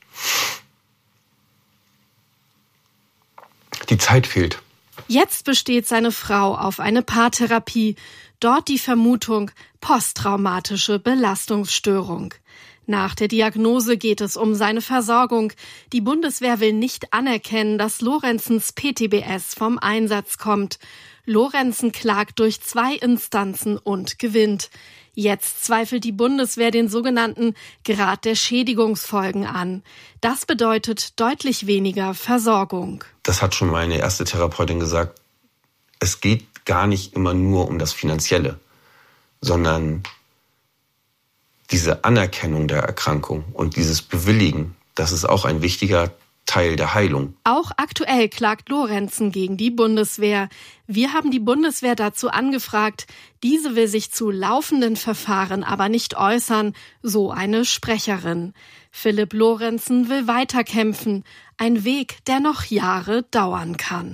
Die Zeit fehlt. Jetzt besteht seine Frau auf eine Paartherapie. Dort die Vermutung posttraumatische Belastungsstörung. Nach der Diagnose geht es um seine Versorgung. Die Bundeswehr will nicht anerkennen, dass Lorenzens P T B S vom Einsatz kommt. Lorenzen klagt durch zwei Instanzen und gewinnt. Jetzt zweifelt die Bundeswehr den sogenannten Grad der Schädigungsfolgen an. Das bedeutet deutlich weniger Versorgung. Das hat schon meine erste Therapeutin gesagt. Es geht gar nicht immer nur um das Finanzielle, sondern diese Anerkennung der Erkrankung und dieses Bewilligen, das ist auch ein wichtiger Teil der Heilung. Auch aktuell klagt Lorenzen gegen die Bundeswehr. Wir haben die Bundeswehr dazu angefragt. Diese will sich zu laufenden Verfahren aber nicht äußern, so eine Sprecherin. Philipp Lorenzen will weiterkämpfen. Ein Weg, der noch Jahre dauern kann.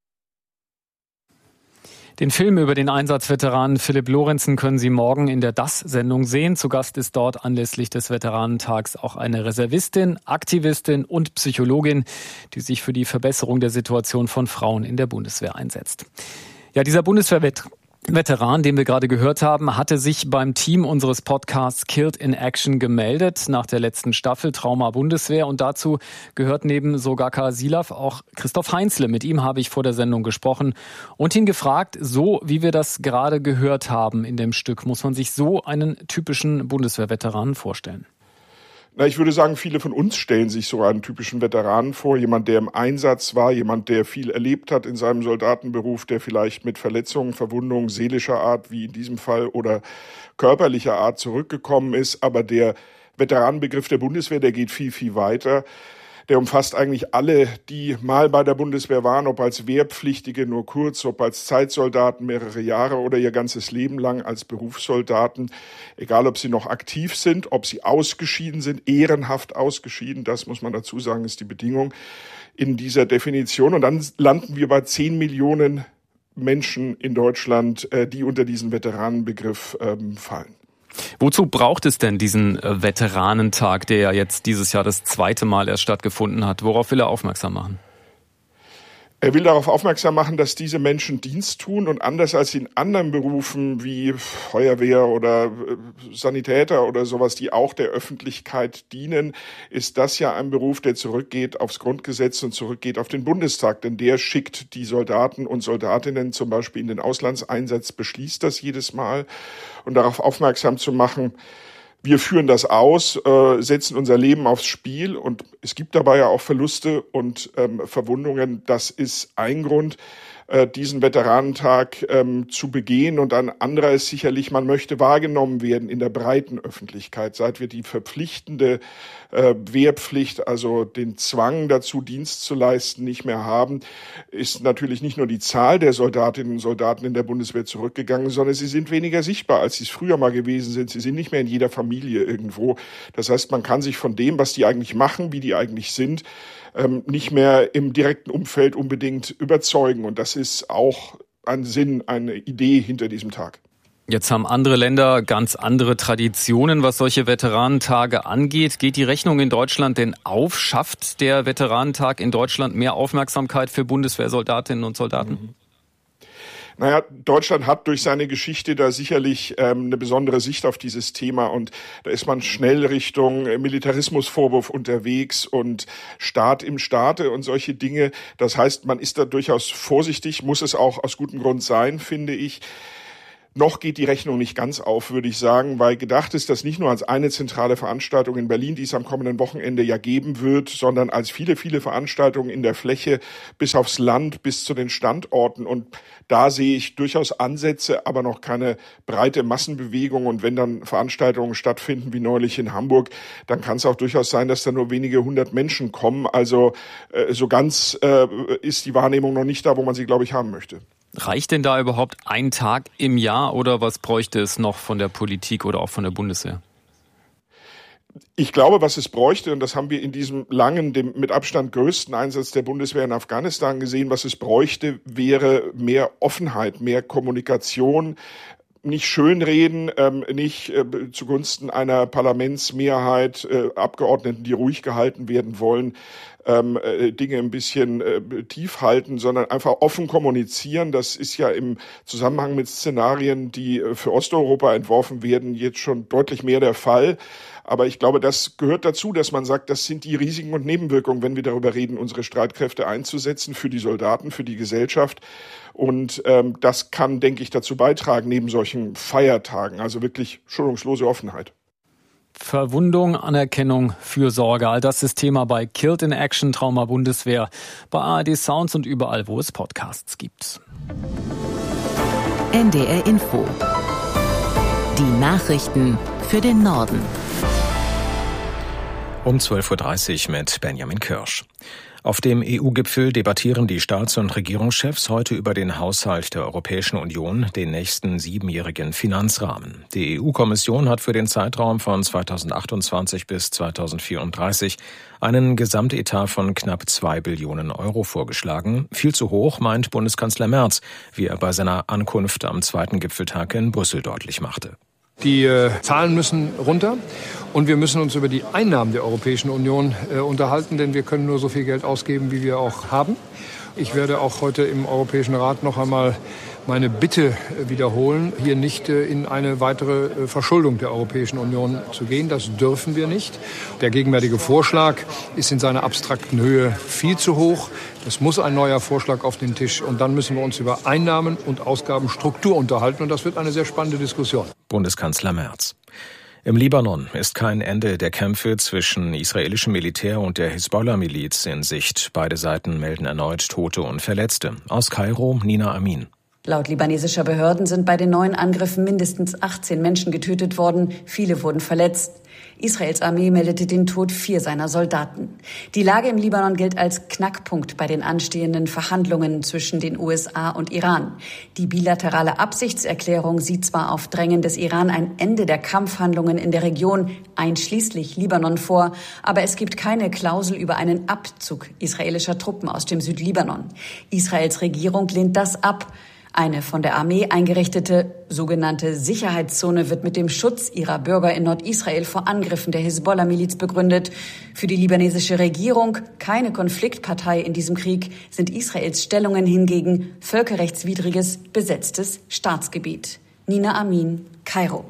Den Film über den Einsatzveteranen Philipp Lorenzen können Sie morgen in der D A S-Sendung sehen. Zu Gast ist dort anlässlich des Veteranentags auch eine Reservistin, Aktivistin und Psychologin, die sich für die Verbesserung der Situation von Frauen in der Bundeswehr einsetzt. Ja, dieser Bundeswehrveteran, den wir gerade gehört haben, hatte sich beim Team unseres Podcasts Killed in Action gemeldet nach der letzten Staffel Trauma Bundeswehr. Und dazu gehört neben Sogaka Silav auch Christoph Heinzle. Mit ihm habe ich vor der Sendung gesprochen und ihn gefragt, so wie wir das gerade gehört haben in dem Stück, muss man sich so einen typischen Bundeswehrveteranen vorstellen? Na, ich würde sagen, viele von uns stellen sich so einen typischen Veteranen vor. Jemand, der im Einsatz war, jemand, der viel erlebt hat in seinem Soldatenberuf, der vielleicht mit Verletzungen, Verwundungen seelischer Art, wie in diesem Fall, oder körperlicher Art zurückgekommen ist. Aber der Veteranenbegriff der Bundeswehr, der geht viel, viel weiter. Der umfasst eigentlich alle, die mal bei der Bundeswehr waren, ob als Wehrpflichtige nur kurz, ob als Zeitsoldaten mehrere Jahre oder ihr ganzes Leben lang als Berufssoldaten. Egal, ob sie noch aktiv sind, ob sie ausgeschieden sind, ehrenhaft ausgeschieden, das muss man dazu sagen, ist die Bedingung in dieser Definition. Und dann landen wir bei zehn Millionen Menschen in Deutschland, die unter diesen Veteranenbegriff fallen. Wozu braucht es denn diesen Veteranentag, der ja jetzt dieses Jahr das zweite Mal erst stattgefunden hat? Worauf will er aufmerksam machen? Er will darauf aufmerksam machen, dass diese Menschen Dienst tun und anders als in anderen Berufen wie Feuerwehr oder Sanitäter oder sowas, die auch der Öffentlichkeit dienen, ist das ja ein Beruf, der zurückgeht aufs Grundgesetz und zurückgeht auf den Bundestag. Denn der schickt die Soldaten und Soldatinnen zum Beispiel in den Auslandseinsatz, beschließt das jedes Mal. Und darauf aufmerksam zu machen, wir führen das aus, äh, setzen unser Leben aufs Spiel und es gibt dabei ja auch Verluste und ähm, Verwundungen. Das ist ein Grund. diesen Veteranentag ähm, zu begehen. Und ein anderer ist sicherlich, man möchte wahrgenommen werden in der breiten Öffentlichkeit. Seit wir die verpflichtende äh, Wehrpflicht, also den Zwang dazu, Dienst zu leisten, nicht mehr haben, ist natürlich nicht nur die Zahl der Soldatinnen und Soldaten in der Bundeswehr zurückgegangen, sondern sie sind weniger sichtbar, als sie es früher mal gewesen sind. Sie sind nicht mehr in jeder Familie irgendwo. Das heißt, man kann sich von dem, was die eigentlich machen, wie die eigentlich sind, ähm, nicht mehr im direkten Umfeld unbedingt überzeugen. Und das ist auch ein Sinn, eine Idee hinter diesem Tag. Jetzt haben andere Länder ganz andere Traditionen, was solche Veteranentage angeht. Geht die Rechnung in Deutschland denn auf? Schafft der Veteranentag in Deutschland mehr Aufmerksamkeit für Bundeswehrsoldatinnen und Soldaten? Mhm. Naja, Deutschland hat durch seine Geschichte da sicherlich ähm, eine besondere Sicht auf dieses Thema und da ist man schnell Richtung Militarismusvorwurf unterwegs und Staat im Staate und solche Dinge. Das heißt, man ist da durchaus vorsichtig, muss es auch aus gutem Grund sein, finde ich. Noch geht die Rechnung nicht ganz auf, würde ich sagen, weil gedacht ist, dass nicht nur als eine zentrale Veranstaltung in Berlin, die es am kommenden Wochenende ja geben wird, sondern als viele, viele Veranstaltungen in der Fläche bis aufs Land, bis zu den Standorten. Und da sehe ich durchaus Ansätze, aber noch keine breite Massenbewegung. Und wenn dann Veranstaltungen stattfinden, wie neulich in Hamburg, dann kann es auch durchaus sein, dass da nur wenige hundert Menschen kommen. Also äh, so ganz äh, ist die Wahrnehmung noch nicht da, wo man sie, glaube ich, haben möchte. Reicht denn da überhaupt ein Tag im Jahr oder was bräuchte es noch von der Politik oder auch von der Bundeswehr? Ich glaube, was es bräuchte, und das haben wir in diesem langen, dem mit Abstand größten Einsatz der Bundeswehr in Afghanistan gesehen, was es bräuchte, wäre mehr Offenheit, mehr Kommunikation, nicht schönreden, ähm, nicht äh, zugunsten einer Parlamentsmehrheit, äh, Abgeordneten, die ruhig gehalten werden wollen, ähm, äh, Dinge ein bisschen äh, tief halten, sondern einfach offen kommunizieren. Das ist ja im Zusammenhang mit Szenarien, die äh, für Osteuropa entworfen werden, jetzt schon deutlich mehr der Fall. Aber ich glaube, das gehört dazu, dass man sagt, das sind die Risiken und Nebenwirkungen, wenn wir darüber reden, unsere Streitkräfte einzusetzen für die Soldaten, für die Gesellschaft. Und ähm, das kann, denke ich, dazu beitragen, neben solchen Feiertagen, also wirklich schonungslose Offenheit. Verwundung, Anerkennung, Fürsorge, all das ist Thema bei Killed in Action, Trauma Bundeswehr, bei A R D Sounds und überall, wo es Podcasts gibt. N D R Info. Die Nachrichten für den Norden. Um zwölf Uhr dreißig mit Benjamin Kirsch. Auf dem E U-Gipfel debattieren die Staats- und Regierungschefs heute über den Haushalt der Europäischen Union, den nächsten siebenjährigen Finanzrahmen. Die E U-Kommission hat für den Zeitraum von zweitausendachtundzwanzig bis zweitausendvierunddreißig einen Gesamtetat von knapp zwei Billionen Euro vorgeschlagen. Viel zu hoch, meint Bundeskanzler Merz, wie er bei seiner Ankunft am zweiten Gipfeltag in Brüssel deutlich machte. Die äh, Zahlen müssen runter und wir müssen uns über die Einnahmen der Europäischen Union äh, unterhalten, denn wir können nur so viel Geld ausgeben, wie wir auch haben. Ich werde auch heute im Europäischen Rat noch einmal meine Bitte wiederholen, hier nicht in eine weitere Verschuldung der Europäischen Union zu gehen. Das dürfen wir nicht. Der gegenwärtige Vorschlag ist in seiner abstrakten Höhe viel zu hoch. Es muss ein neuer Vorschlag auf den Tisch und dann müssen wir uns über Einnahmen und Ausgabenstruktur unterhalten und das wird eine sehr spannende Diskussion. Bundeskanzler Merz. Im Libanon ist kein Ende der Kämpfe zwischen israelischem Militär und der Hisbollah-Miliz in Sicht. Beide Seiten melden erneut Tote und Verletzte. Aus Kairo, Nina Amin. Laut libanesischer Behörden sind bei den neuen Angriffen mindestens achtzehn Menschen getötet worden, viele wurden verletzt. Israels Armee meldete den Tod vier seiner Soldaten. Die Lage im Libanon gilt als Knackpunkt bei den anstehenden Verhandlungen zwischen den U S A und Iran. Die bilaterale Absichtserklärung sieht zwar auf Drängen des Iran ein Ende der Kampfhandlungen in der Region, einschließlich Libanon, vor, aber es gibt keine Klausel über einen Abzug israelischer Truppen aus dem Südlibanon. Israels Regierung lehnt das ab. Eine von der Armee eingerichtete sogenannte Sicherheitszone wird mit dem Schutz ihrer Bürger in Nordisrael vor Angriffen der Hisbollah-Miliz begründet. Für die libanesische Regierung, keine Konfliktpartei in diesem Krieg, sind Israels Stellungen hingegen völkerrechtswidriges, besetztes Staatsgebiet. Nina Amin, Kairo.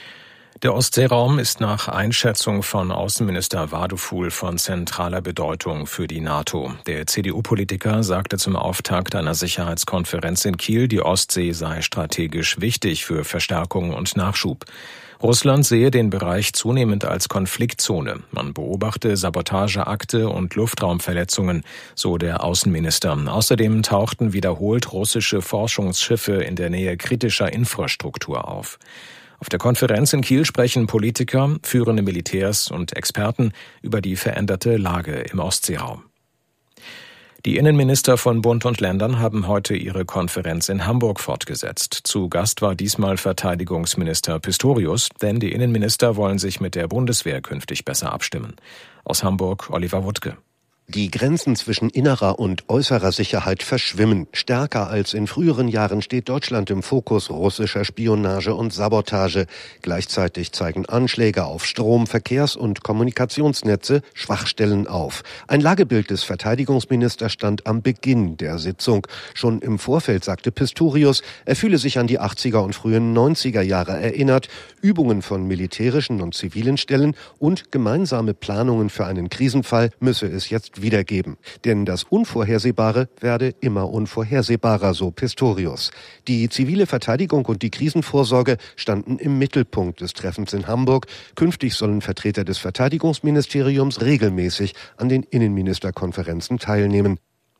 Der Ostseeraum ist nach Einschätzung von Außenminister Waduful von zentraler Bedeutung für die NATO. Der C D U-Politiker sagte zum Auftakt einer Sicherheitskonferenz in Kiel, die Ostsee sei strategisch wichtig für Verstärkung und Nachschub. Russland sehe den Bereich zunehmend als Konfliktzone. Man beobachte Sabotageakte und Luftraumverletzungen, so der Außenminister. Außerdem tauchten wiederholt russische Forschungsschiffe in der Nähe kritischer Infrastruktur auf. Auf der Konferenz in Kiel sprechen Politiker, führende Militärs und Experten über die veränderte Lage im Ostseeraum. Die Innenminister von Bund und Ländern haben heute ihre Konferenz in Hamburg fortgesetzt. Zu Gast war diesmal Verteidigungsminister Pistorius, denn die Innenminister wollen sich mit der Bundeswehr künftig besser abstimmen. Aus Hamburg Oliver Wuttke. Die Grenzen zwischen innerer und äußerer Sicherheit verschwimmen. Stärker als in früheren Jahren steht Deutschland im Fokus russischer Spionage und Sabotage. Gleichzeitig zeigen Anschläge auf Strom-, Verkehrs- und Kommunikationsnetze Schwachstellen auf. Ein Lagebild des Verteidigungsministers stand am Beginn der Sitzung. Schon im Vorfeld sagte Pistorius, er fühle sich an die achtziger und frühen neunziger Jahre erinnert. Übungen von militärischen und zivilen Stellen und gemeinsame Planungen für einen Krisenfall müsse es jetzt wiedergeben. Denn das Unvorhersehbare werde immer unvorhersehbarer, so Pistorius. Die zivile Verteidigung und die Krisenvorsorge standen im Mittelpunkt des Treffens in Hamburg. Künftig sollen Vertreter des Verteidigungsministeriums regelmäßig an den Innenministerkonferenzen teilnehmen.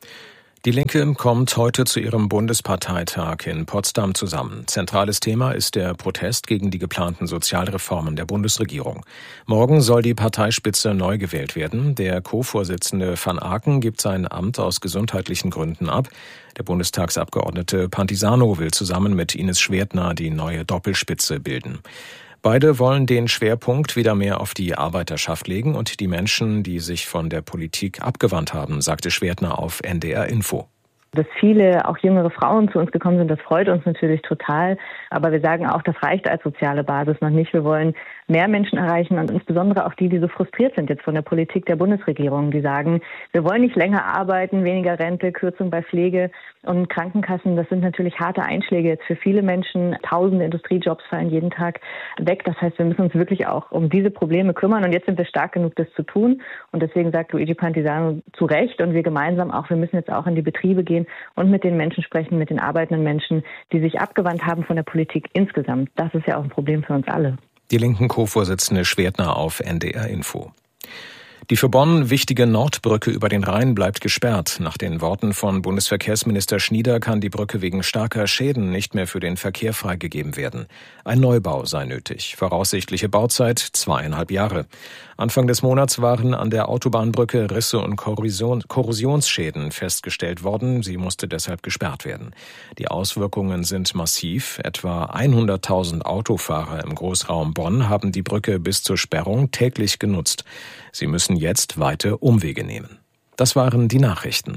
Die Linke kommt heute zu ihrem Bundesparteitag in Potsdam zusammen. Zentrales Thema ist der Protest gegen die geplanten Sozialreformen der Bundesregierung. Morgen soll die Parteispitze neu gewählt werden. Der Co-Vorsitzende van Aken gibt sein Amt aus gesundheitlichen Gründen ab. Der Bundestagsabgeordnete Pantisano will zusammen mit Ines Schwertner die neue Doppelspitze bilden. Beide wollen den Schwerpunkt wieder mehr auf die Arbeiterschaft legen und die Menschen, die sich von der Politik abgewandt haben, sagte Schwertner auf N D R Info. Dass viele, auch jüngere Frauen zu uns gekommen sind, das freut uns natürlich total. Aber wir sagen auch, das reicht als soziale Basis noch nicht. Wir wollen mehr Menschen erreichen und insbesondere auch die, die so frustriert sind jetzt von der Politik der Bundesregierung, die sagen, wir wollen nicht länger arbeiten, weniger Rente, Kürzung bei Pflege und Krankenkassen. Das sind natürlich harte Einschläge jetzt für viele Menschen. Tausende Industriejobs fallen jeden Tag weg. Das heißt, wir müssen uns wirklich auch um diese Probleme kümmern. Und jetzt sind wir stark genug, das zu tun. Und deswegen sagt Luigi Pantisano zu Recht und wir gemeinsam auch, wir müssen jetzt auch in die Betriebe gehen und mit den Menschen sprechen, mit den arbeitenden Menschen, die sich abgewandt haben von der Politik insgesamt. Das ist ja auch ein Problem für uns alle. Die linken Co-Vorsitzende Schwertner auf N D R Info. Die für Bonn wichtige Nordbrücke über den Rhein bleibt gesperrt. Nach den Worten von Bundesverkehrsminister Schnieder kann die Brücke wegen starker Schäden nicht mehr für den Verkehr freigegeben werden. Ein Neubau sei nötig. Voraussichtliche Bauzeit zweieinhalb Jahre. Anfang des Monats waren an der Autobahnbrücke Risse und Korrosion, Korrosionsschäden festgestellt worden. Sie musste deshalb gesperrt werden. Die Auswirkungen sind massiv. Etwa hunderttausend Autofahrer im Großraum Bonn haben die Brücke bis zur Sperrung täglich genutzt. Sie müssen jetzt weite Umwege nehmen. Das waren die Nachrichten.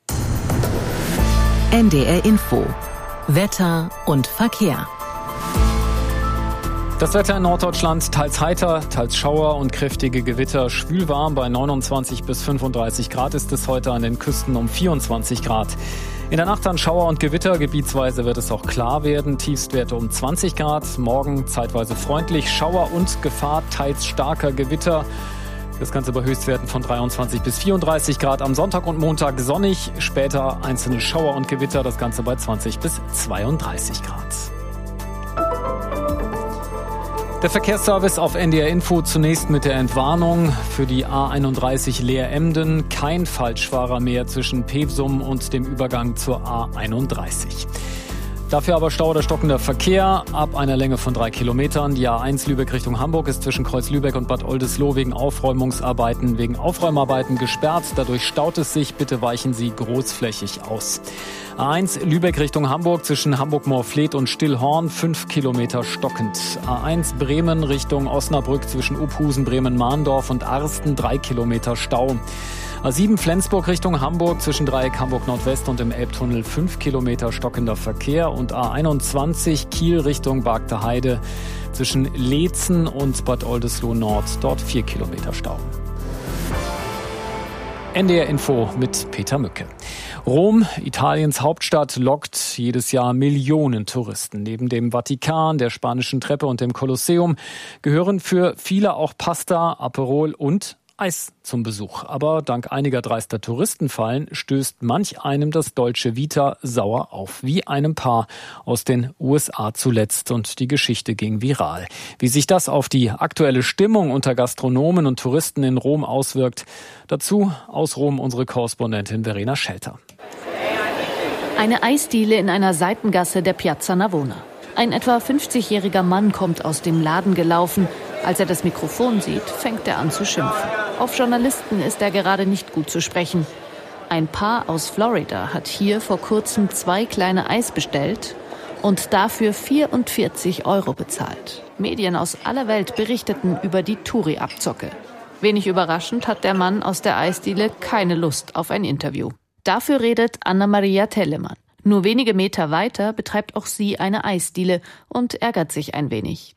N D R Info. Wetter und Verkehr. Das Wetter in Norddeutschland teils heiter, teils Schauer und kräftige Gewitter. Schwülwarm bei neunundzwanzig bis fünfunddreißig Grad ist es heute, an den Küsten um vierundzwanzig Grad. In der Nacht dann Schauer und Gewitter, gebietsweise wird es auch klar werden. Tiefstwerte um zwanzig Grad, morgen zeitweise freundlich, Schauer und Gefahr teils starker Gewitter. Das Ganze bei Höchstwerten von dreiundzwanzig bis vierunddreißig Grad. Am Sonntag und Montag sonnig, später einzelne Schauer und Gewitter, das Ganze bei zwanzig bis zweiunddreißig Grad. Der Verkehrsservice auf N D R Info zunächst mit der Entwarnung für die A einunddreißig Leer-Emden. Kein Falschfahrer mehr zwischen Pewsum und dem Übergang zur A einunddreißig. Dafür aber Stau oder stockender Verkehr ab einer Länge von drei Kilometern. Die A eins Lübeck Richtung Hamburg ist zwischen Kreuz Lübeck und Bad Oldesloe wegen Aufräumungsarbeiten, wegen Aufräumarbeiten gesperrt. Dadurch staut es sich. Bitte weichen Sie großflächig aus. A eins Lübeck Richtung Hamburg zwischen Hamburg-Moorfleet und Stillhorn fünf Kilometer stockend. A eins Bremen Richtung Osnabrück zwischen Uphusen, Bremen-Mahndorf und Arsten drei Kilometer Stau. A sieben Flensburg Richtung Hamburg zwischen Dreieck Hamburg Nordwest und im Elbtunnel fünf Kilometer stockender Verkehr und A einundzwanzig Kiel Richtung Bargter Heide zwischen Leetzen und Bad Oldesloe Nord, dort vier Kilometer Stau. N D R Info mit Peter Mücke. Rom, Italiens Hauptstadt, lockt jedes Jahr Millionen Touristen. Neben dem Vatikan, der Spanischen Treppe und dem Kolosseum gehören für viele auch Pasta, Aperol und Eis zum Besuch. Aber dank einiger dreister Touristenfallen stößt manch einem das Dolce Vita sauer auf. Wie einem Paar aus den U S A zuletzt. Und die Geschichte ging viral. Wie sich das auf die aktuelle Stimmung unter Gastronomen und Touristen in Rom auswirkt, dazu aus Rom unsere Korrespondentin Verena Schelter. Eine Eisdiele in einer Seitengasse der Piazza Navona. Ein etwa fünfzigjähriger Mann kommt aus dem Laden gelaufen. Als er das Mikrofon sieht, fängt er an zu schimpfen. Auf Journalisten ist er gerade nicht gut zu sprechen. Ein Paar aus Florida hat hier vor kurzem zwei kleine Eis bestellt und dafür vierundvierzig Euro bezahlt. Medien aus aller Welt berichteten über die Touri-Abzocke. Wenig überraschend hat der Mann aus der Eisdiele keine Lust auf ein Interview. Dafür redet Anna-Maria Telemann. Nur wenige Meter weiter betreibt auch sie eine Eisdiele und ärgert sich ein wenig.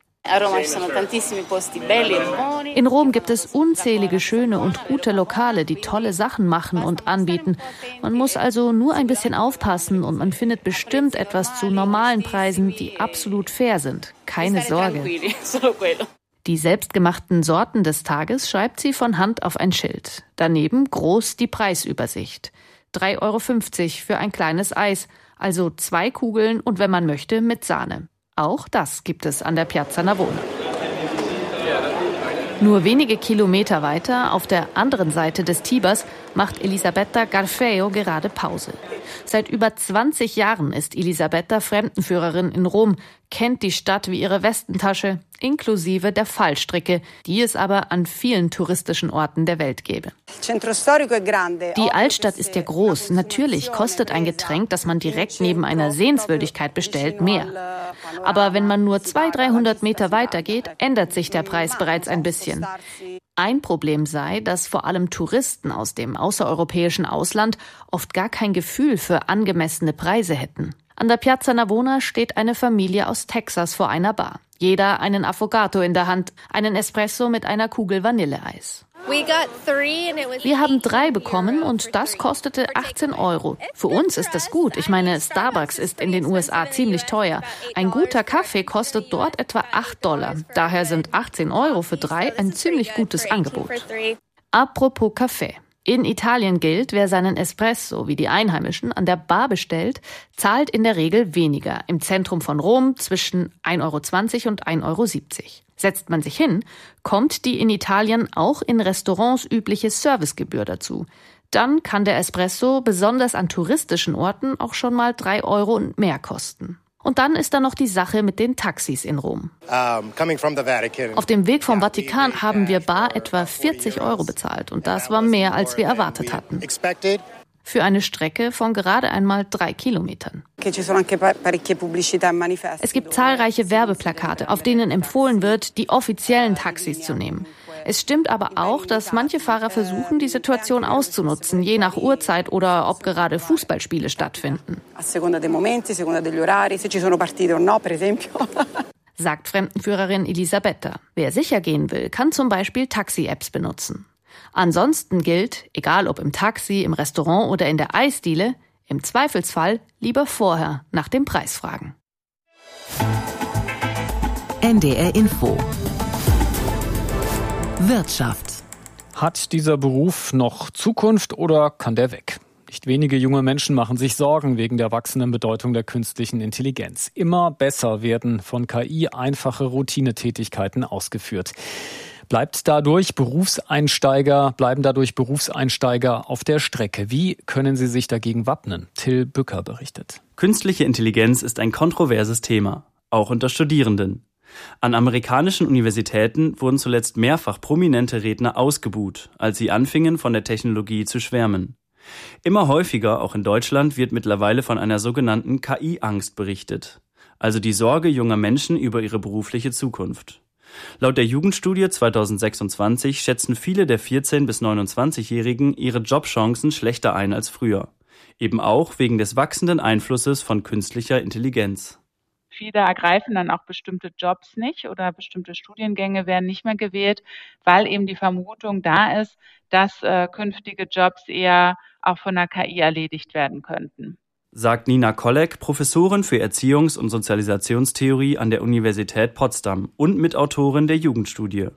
In Rom gibt es unzählige schöne und gute Lokale, die tolle Sachen machen und anbieten. Man muss also nur ein bisschen aufpassen und man findet bestimmt etwas zu normalen Preisen, die absolut fair sind. Keine Sorge. Die selbstgemachten Sorten des Tages schreibt sie von Hand auf ein Schild. Daneben groß die Preisübersicht. drei Euro fünfzig für ein kleines Eis, also zwei Kugeln und wenn man möchte mit Sahne. Auch das gibt es an der Piazza Navona. Nur wenige Kilometer weiter, auf der anderen Seite des Tibers, macht Elisabetta Garfeo gerade Pause. Seit über zwanzig Jahren ist Elisabetta Fremdenführerin in Rom, kennt die Stadt wie ihre Westentasche, inklusive der Fallstricke, die es aber an vielen touristischen Orten der Welt gäbe. Die Altstadt ist ja groß. Natürlich kostet ein Getränk, das man direkt neben einer Sehenswürdigkeit bestellt, mehr. Aber wenn man nur zweihundert, dreihundert Meter weiter geht, ändert sich der Preis bereits ein bisschen. Ein Problem sei, dass vor allem Touristen aus dem außereuropäischen Ausland oft gar kein Gefühl für angemessene Preise hätten. An der Piazza Navona steht eine Familie aus Texas vor einer Bar. Jeder einen Affogato in der Hand, einen Espresso mit einer Kugel Vanilleeis. Wir haben drei bekommen und das kostete achtzehn Euro. Für uns ist das gut. Ich meine, Starbucks ist in den U S A ziemlich teuer. Ein guter Kaffee kostet dort etwa acht Dollar. Daher sind achtzehn Euro für drei ein ziemlich gutes Angebot. Apropos Kaffee. In Italien gilt, wer seinen Espresso wie die Einheimischen an der Bar bestellt, zahlt in der Regel weniger. Im Zentrum von Rom zwischen ein Euro zwanzig und ein Euro siebzig. Setzt man sich hin, kommt die in Italien auch in Restaurants übliche Servicegebühr dazu. Dann kann der Espresso besonders an touristischen Orten auch schon mal drei Euro und mehr kosten. Und dann ist da noch die Sache mit den Taxis in Rom. Auf dem Weg vom Vatikan haben wir bar etwa vierzig Euro bezahlt und das war mehr, als wir erwartet hatten. Für eine Strecke von gerade einmal drei Kilometern. Es gibt zahlreiche Werbeplakate, auf denen empfohlen wird, die offiziellen Taxis zu nehmen. Es stimmt aber auch, dass manche Fahrer versuchen, die Situation auszunutzen, je nach Uhrzeit oder ob gerade Fußballspiele stattfinden. Sagt Fremdenführerin Elisabetta. Wer sicher gehen will, kann zum Beispiel Taxi-Apps benutzen. Ansonsten gilt, egal ob im Taxi, im Restaurant oder in der Eisdiele, im Zweifelsfall lieber vorher nach dem Preis fragen. N D R Info Wirtschaft. Hat dieser Beruf noch Zukunft oder kann der weg? Nicht wenige junge Menschen machen sich Sorgen wegen der wachsenden Bedeutung der künstlichen Intelligenz. Immer besser werden von K I einfache Routinetätigkeiten ausgeführt. Bleibt dadurch Berufseinsteiger, bleiben dadurch Berufseinsteiger auf der Strecke. Wie können sie sich dagegen wappnen? Till Bücker berichtet. Künstliche Intelligenz ist ein kontroverses Thema, auch unter Studierenden. An amerikanischen Universitäten wurden zuletzt mehrfach prominente Redner ausgebuht, als sie anfingen, von der Technologie zu schwärmen. Immer häufiger, auch in Deutschland, wird mittlerweile von einer sogenannten K I-Angst berichtet, also die Sorge junger Menschen über ihre berufliche Zukunft. Laut der Jugendstudie zweitausendsechsundzwanzig schätzen viele der vierzehn- bis neunundzwanzigjährigen ihre Jobchancen schlechter ein als früher. Eben auch wegen des wachsenden Einflusses von künstlicher Intelligenz. Viele ergreifen dann auch bestimmte Jobs nicht oder bestimmte Studiengänge werden nicht mehr gewählt, weil eben die Vermutung da ist, dass äh, künftige Jobs eher auch von der K I erledigt werden könnten. Sagt Nina Kolleg, Professorin für Erziehungs- und Sozialisationstheorie an der Universität Potsdam und Mitautorin der Jugendstudie.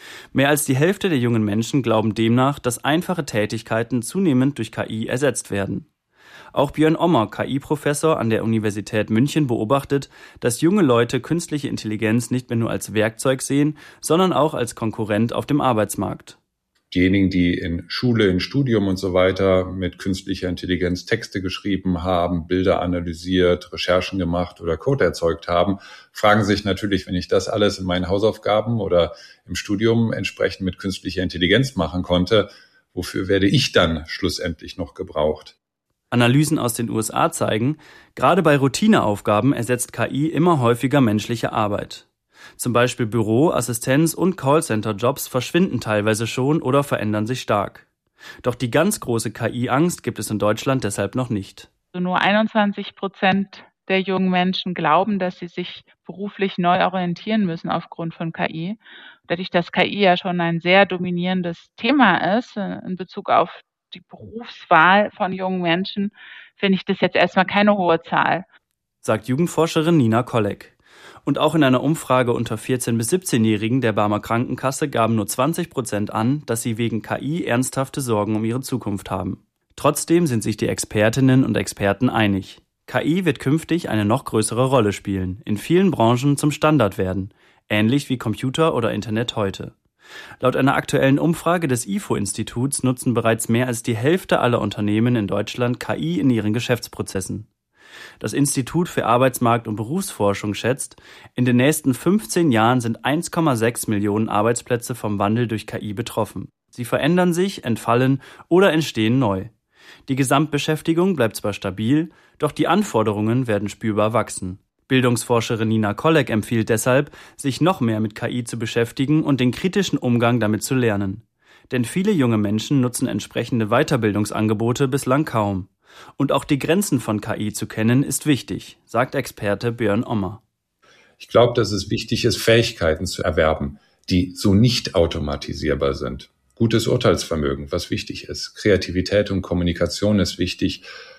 Mehr als die Hälfte der jungen Menschen glauben demnach, dass einfache Tätigkeiten zunehmend durch K I ersetzt werden. Auch Björn Ommer, K I-Professor an der Universität München, beobachtet, dass junge Leute künstliche Intelligenz nicht mehr nur als Werkzeug sehen, sondern auch als Konkurrent auf dem Arbeitsmarkt. Diejenigen, die in Schule, in Studium und so weiter mit künstlicher Intelligenz Texte geschrieben haben, Bilder analysiert, Recherchen gemacht oder Code erzeugt haben, fragen sich natürlich, wenn ich das alles in meinen Hausaufgaben oder im Studium entsprechend mit künstlicher Intelligenz machen konnte, wofür werde ich dann schlussendlich noch gebraucht? Analysen aus den U S A zeigen, gerade bei Routineaufgaben ersetzt K I immer häufiger menschliche Arbeit. Zum Beispiel Büro-, Assistenz- und Callcenter-Jobs verschwinden teilweise schon oder verändern sich stark. Doch die ganz große K I-Angst gibt es in Deutschland deshalb noch nicht. Nur einundzwanzig Prozent der jungen Menschen glauben, dass sie sich beruflich neu orientieren müssen aufgrund von K I. Dadurch, dass K I ja schon ein sehr dominierendes Thema ist in Bezug auf die Berufswahl von jungen Menschen, finde ich das jetzt erstmal keine hohe Zahl. Sagt Jugendforscherin Nina Kolleg. Und auch in einer Umfrage unter vierzehn- bis siebzehnjährigen der Barmer Krankenkasse gaben nur zwanzig Prozent an, dass sie wegen K I ernsthafte Sorgen um ihre Zukunft haben. Trotzdem sind sich die Expertinnen und Experten einig. K I wird künftig eine noch größere Rolle spielen, in vielen Branchen zum Standard werden, ähnlich wie Computer oder Internet heute. Laut einer aktuellen Umfrage des I F O-Instituts nutzen bereits mehr als die Hälfte aller Unternehmen in Deutschland K I in ihren Geschäftsprozessen. Das Institut für Arbeitsmarkt- und Berufsforschung schätzt, in den nächsten fünfzehn Jahren sind eins Komma sechs Millionen Arbeitsplätze vom Wandel durch K I betroffen. Sie verändern sich, entfallen oder entstehen neu. Die Gesamtbeschäftigung bleibt zwar stabil, doch die Anforderungen werden spürbar wachsen. Bildungsforscherin Nina Kolleg empfiehlt deshalb, sich noch mehr mit K I zu beschäftigen und den kritischen Umgang damit zu lernen. Denn viele junge Menschen nutzen entsprechende Weiterbildungsangebote bislang kaum. Und auch die Grenzen von K I zu kennen, ist wichtig, sagt Experte Björn Ommer. Ich glaube, dass es wichtig ist, Fähigkeiten zu erwerben, die so nicht automatisierbar sind. Gutes Urteilsvermögen, was wichtig ist. Kreativität und Kommunikation ist wichtig.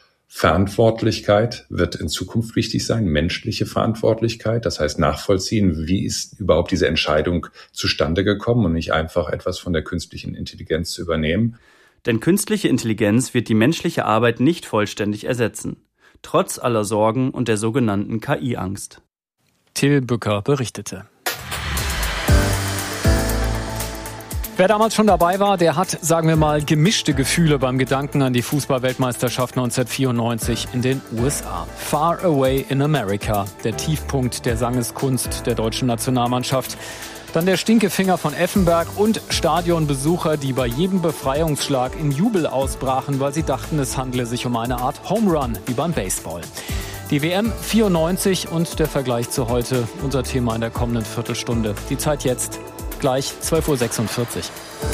Verantwortlichkeit wird in Zukunft wichtig sein, menschliche Verantwortlichkeit, das heißt nachvollziehen, wie ist überhaupt diese Entscheidung zustande gekommen und nicht einfach etwas von der künstlichen Intelligenz zu übernehmen. Denn künstliche Intelligenz wird die menschliche Arbeit nicht vollständig ersetzen, trotz aller Sorgen und der sogenannten K I-Angst. Till Bücker berichtete. Wer damals schon dabei war, der hat, sagen wir mal, gemischte Gefühle beim Gedanken an die Fußball-Weltmeisterschaft neunzehnhundertvierundneunzig in den U S A. Far Away in America, der Tiefpunkt der Sangeskunst der deutschen Nationalmannschaft. Dann der Stinkefinger von Effenberg und Stadionbesucher, die bei jedem Befreiungsschlag in Jubel ausbrachen, weil sie dachten, es handle sich um eine Art Home Run, wie beim Baseball. Die W M vierundneunzig und der Vergleich zu heute, unser Thema in der kommenden Viertelstunde. Die Zeit jetzt, gleich zwölf Uhr sechsundvierzig.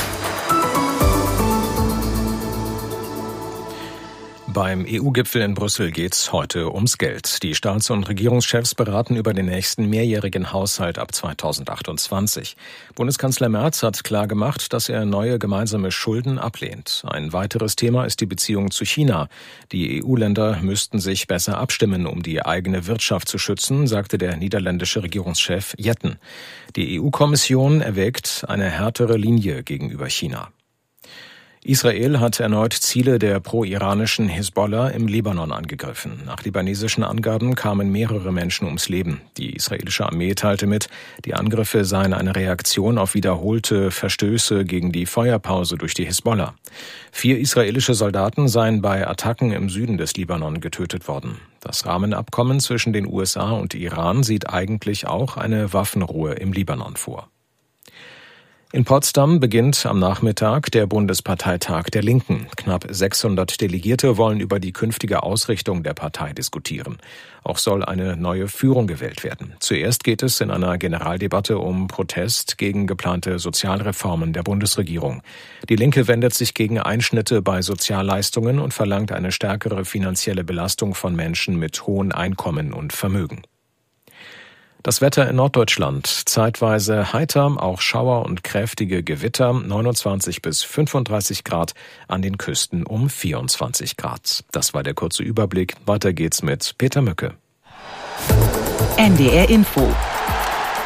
Beim E U-Gipfel in Brüssel geht's heute ums Geld. Die Staats- und Regierungschefs beraten über den nächsten mehrjährigen Haushalt ab zweitausendachtundzwanzig. Bundeskanzler Merz hat klargemacht, dass er neue gemeinsame Schulden ablehnt. Ein weiteres Thema ist die Beziehung zu China. Die E U-Länder müssten sich besser abstimmen, um die eigene Wirtschaft zu schützen, sagte der niederländische Regierungschef Jetten. Die E U-Kommission erwägt eine härtere Linie gegenüber China. Israel hat erneut Ziele der pro-iranischen Hisbollah im Libanon angegriffen. Nach libanesischen Angaben kamen mehrere Menschen ums Leben. Die israelische Armee teilte mit, die Angriffe seien eine Reaktion auf wiederholte Verstöße gegen die Feuerpause durch die Hisbollah. Vier israelische Soldaten seien bei Attacken im Süden des Libanon getötet worden. Das Rahmenabkommen zwischen den U S A und Iran sieht eigentlich auch eine Waffenruhe im Libanon vor. In Potsdam beginnt am Nachmittag der Bundesparteitag der Linken. Knapp sechshundert Delegierte wollen über die künftige Ausrichtung der Partei diskutieren. Auch soll eine neue Führung gewählt werden. Zuerst geht es in einer Generaldebatte um Protest gegen geplante Sozialreformen der Bundesregierung. Die Linke wendet sich gegen Einschnitte bei Sozialleistungen und verlangt eine stärkere finanzielle Belastung von Menschen mit hohen Einkommen und Vermögen. Das Wetter in Norddeutschland. Zeitweise heiter, auch Schauer und kräftige Gewitter, neunundzwanzig bis fünfunddreißig Grad, an den Küsten um vierundzwanzig Grad. Das war der kurze Überblick. Weiter geht's mit Peter Mücke. N D R Info.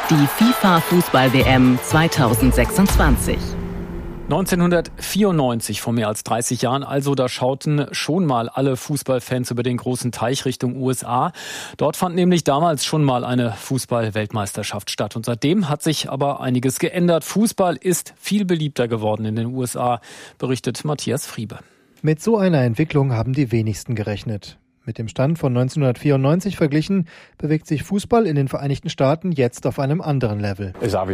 Die FIFA-Fußball-W M zweitausendsechsundzwanzig. neunzehnhundertvierundneunzig, vor mehr als dreißig Jahren also, da schauten schon mal alle Fußballfans über den großen Teich Richtung U S A. Dort fand nämlich damals schon mal eine Fußball-Weltmeisterschaft statt. Und seitdem hat sich aber einiges geändert. Fußball ist viel beliebter geworden in den U S A, berichtet Matthias Friebe. Mit so einer Entwicklung haben die wenigsten gerechnet. Mit dem Stand von neunzehnhundertvierundneunzig verglichen, bewegt sich Fußball in den Vereinigten Staaten jetzt auf einem anderen Level.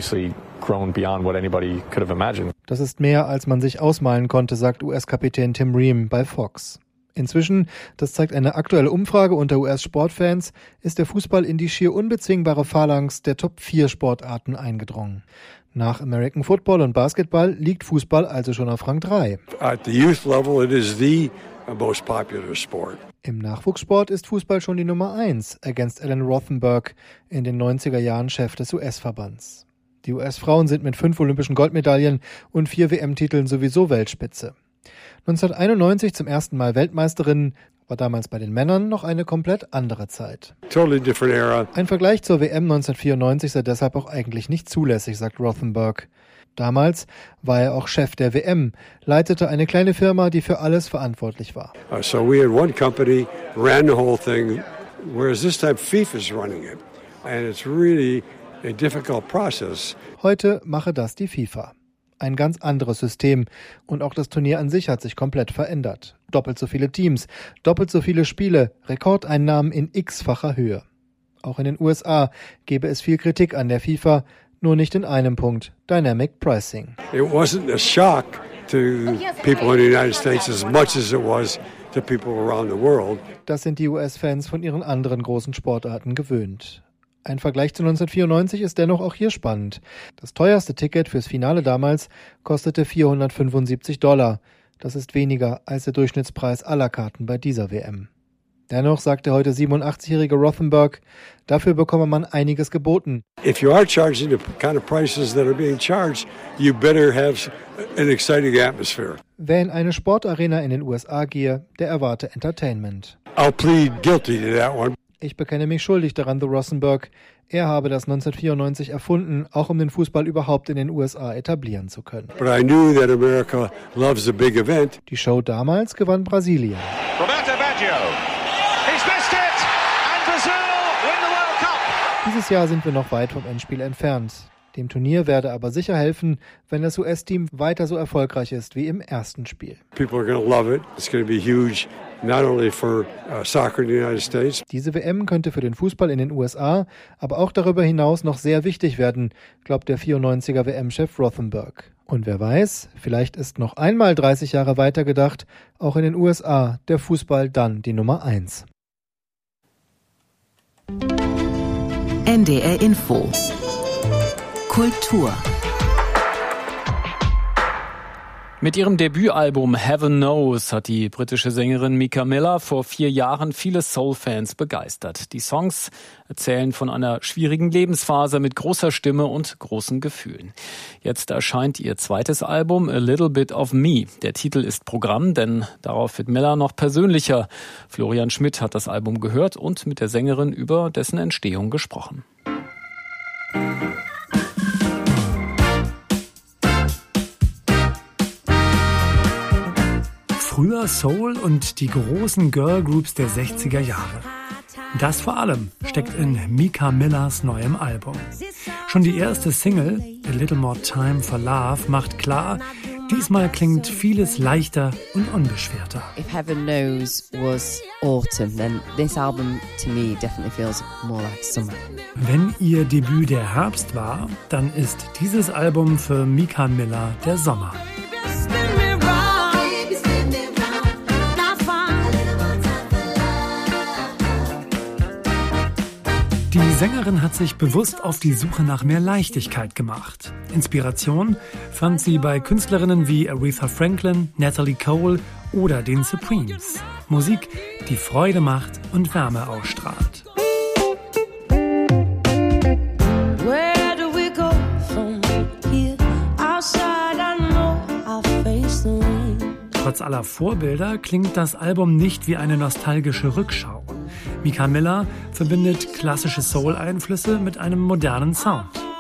Das ist mehr, als man sich ausmalen konnte, sagt U S-Kapitän Tim Ream bei Fox. Inzwischen, das zeigt eine aktuelle Umfrage unter U S-Sportfans, ist der Fußball in die schier unbezwingbare Phalanx der Top vier Sportarten eingedrungen. Nach American Football und Basketball liegt Fußball also schon auf Rang drei. At the youth level, it is the most popular sport. Im Nachwuchssport ist Fußball schon die Nummer eins, ergänzt Alan Rothenberg, in den neunziger Jahren Chef des U S-Verbands. Die U S-Frauen sind mit fünf olympischen Goldmedaillen und vier W M-Titeln sowieso Weltspitze. neunzehnhunderteinundneunzig zum ersten Mal Weltmeisterinnen, war damals bei den Männern noch eine komplett andere Zeit. Totally different era. Ein Vergleich zur W M neunzehnhundertvierundneunzig sei deshalb auch eigentlich nicht zulässig, sagt Rothenberg. Damals war er auch Chef der W M, leitete eine kleine Firma, die für alles verantwortlich war. Uh, so we had one company, ran the whole thing, whereas this time FIFA's running it. And it's really a difficult process. Heute mache das die FIFA. Ein ganz anderes System. Und auch das Turnier an sich hat sich komplett verändert. Doppelt so viele Teams, doppelt so viele Spiele, Rekordeinnahmen in x-facher Höhe. Auch in den U S A gebe es viel Kritik an der FIFA, nur nicht in einem Punkt: Dynamic Pricing. It wasn't a shock to people in the United States as much as it was to people around the world. Das sind die U S-Fans von ihren anderen großen Sportarten gewöhnt. Ein Vergleich zu neunzehnhundertvierundneunzig ist dennoch auch hier spannend. Das teuerste Ticket fürs Finale damals kostete vierhundertfünfundsiebzig Dollar. Das ist weniger als der Durchschnittspreis aller Karten bei dieser W M. Dennoch sagt der heute siebenundachtzigjährige Rothenberg, dafür bekomme man einiges geboten. If you are charging the kind of prices that are being charged, you better have an exciting atmosphere. Wer in eine Sportarena in den U S A gehe, der erwarte Entertainment. I'll plead guilty to that one. Ich bekenne mich schuldig daran, so Rothenberg. Er habe das neunzehnhundertvierundneunzig erfunden, auch um den Fußball überhaupt in den U S A etablieren zu können. But I knew that America loves a big event. Die Show damals gewann Brasilien. Roberto Baggio. He's missed it and Brazil win the World Cup. Dieses Jahr sind wir noch weit vom Endspiel entfernt. Dem Turnier werde aber sicher helfen, wenn das U S-Team weiter so erfolgreich ist wie im ersten Spiel. People are going to love it. It's going to be huge, not only for uh, soccer in the United States. Diese W M könnte für den Fußball in den U S A, aber auch darüber hinaus noch sehr wichtig werden, glaubt der vierundneunziger W M-Chef Rothenberg. Und wer weiß, vielleicht ist noch einmal dreißig Jahre weiter gedacht, auch in den U S A der Fußball dann die Nummer eins. N D R Info Kultur. Mit ihrem Debütalbum Heaven Knows hat die britische Sängerin Mika Miller vor vier Jahren viele Soul-Fans begeistert. Die Songs erzählen von einer schwierigen Lebensphase mit großer Stimme und großen Gefühlen. Jetzt erscheint ihr zweites Album A Little Bit of Me. Der Titel ist Programm, denn darauf wird Miller noch persönlicher. Florian Schmidt hat das Album gehört und mit der Sängerin über dessen Entstehung gesprochen. Früher Soul und die großen Girlgroups der sechziger Jahre. Das vor allem steckt in Mika Millers neuem Album. Schon die erste Single, A Little More Time for Love, macht klar, diesmal klingt vieles leichter und unbeschwerter. If Heaven Knows was autumn, then this album to me definitely feels more like summer. Wenn ihr Debüt der Herbst war, dann ist dieses Album für Mika Miller der Sommer. Die Sängerin hat sich bewusst auf die Suche nach mehr Leichtigkeit gemacht. Inspiration fand sie bei Künstlerinnen wie Aretha Franklin, Natalie Cole oder den Supremes. Musik, die Freude macht und Wärme ausstrahlt. Trotz aller Vorbilder klingt das Album nicht wie eine nostalgische Rückschau. Mika Miller verbindet klassische Soul-Einflüsse mit einem modernen Sound.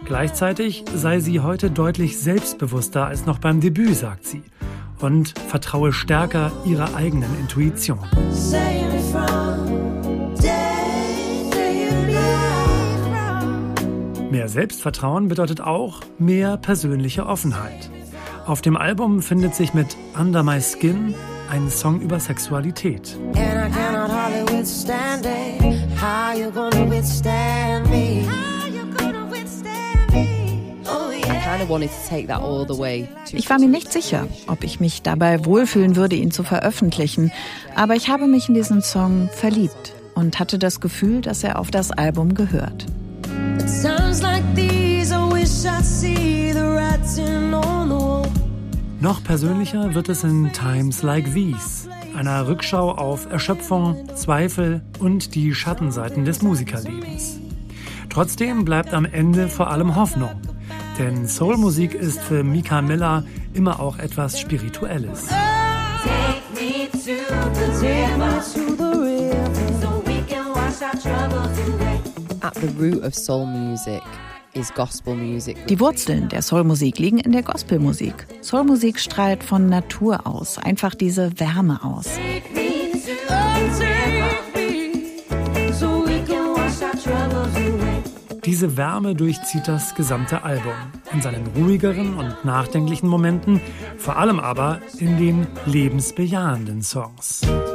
Gleichzeitig sei sie heute deutlich selbstbewusster als noch beim Debüt, sagt sie, und vertraue stärker ihrer eigenen Intuition. Mehr Selbstvertrauen bedeutet auch mehr persönliche Offenheit. Auf dem Album findet sich mit Under My Skin ein Song über Sexualität. Ich war mir nicht sicher, ob ich mich dabei wohlfühlen würde, ihn zu veröffentlichen. Aber ich habe mich in diesen Song verliebt und hatte das Gefühl, dass er auf das Album gehört. Noch persönlicher wird es in Times Like These, einer Rückschau auf Erschöpfung, Zweifel und die Schattenseiten des Musikerlebens. Trotzdem bleibt am Ende vor allem Hoffnung, denn Soulmusik ist für Micah Miller immer auch etwas Spirituelles. At the root of soul music is gospel music. Die Wurzeln der Soulmusik liegen in der Gospelmusik. Soulmusik strahlt von Natur aus einfach diese Wärme aus. Diese Wärme durchzieht das gesamte Album. In seinen ruhigeren und nachdenklichen Momenten, vor allem aber in den lebensbejahenden Songs.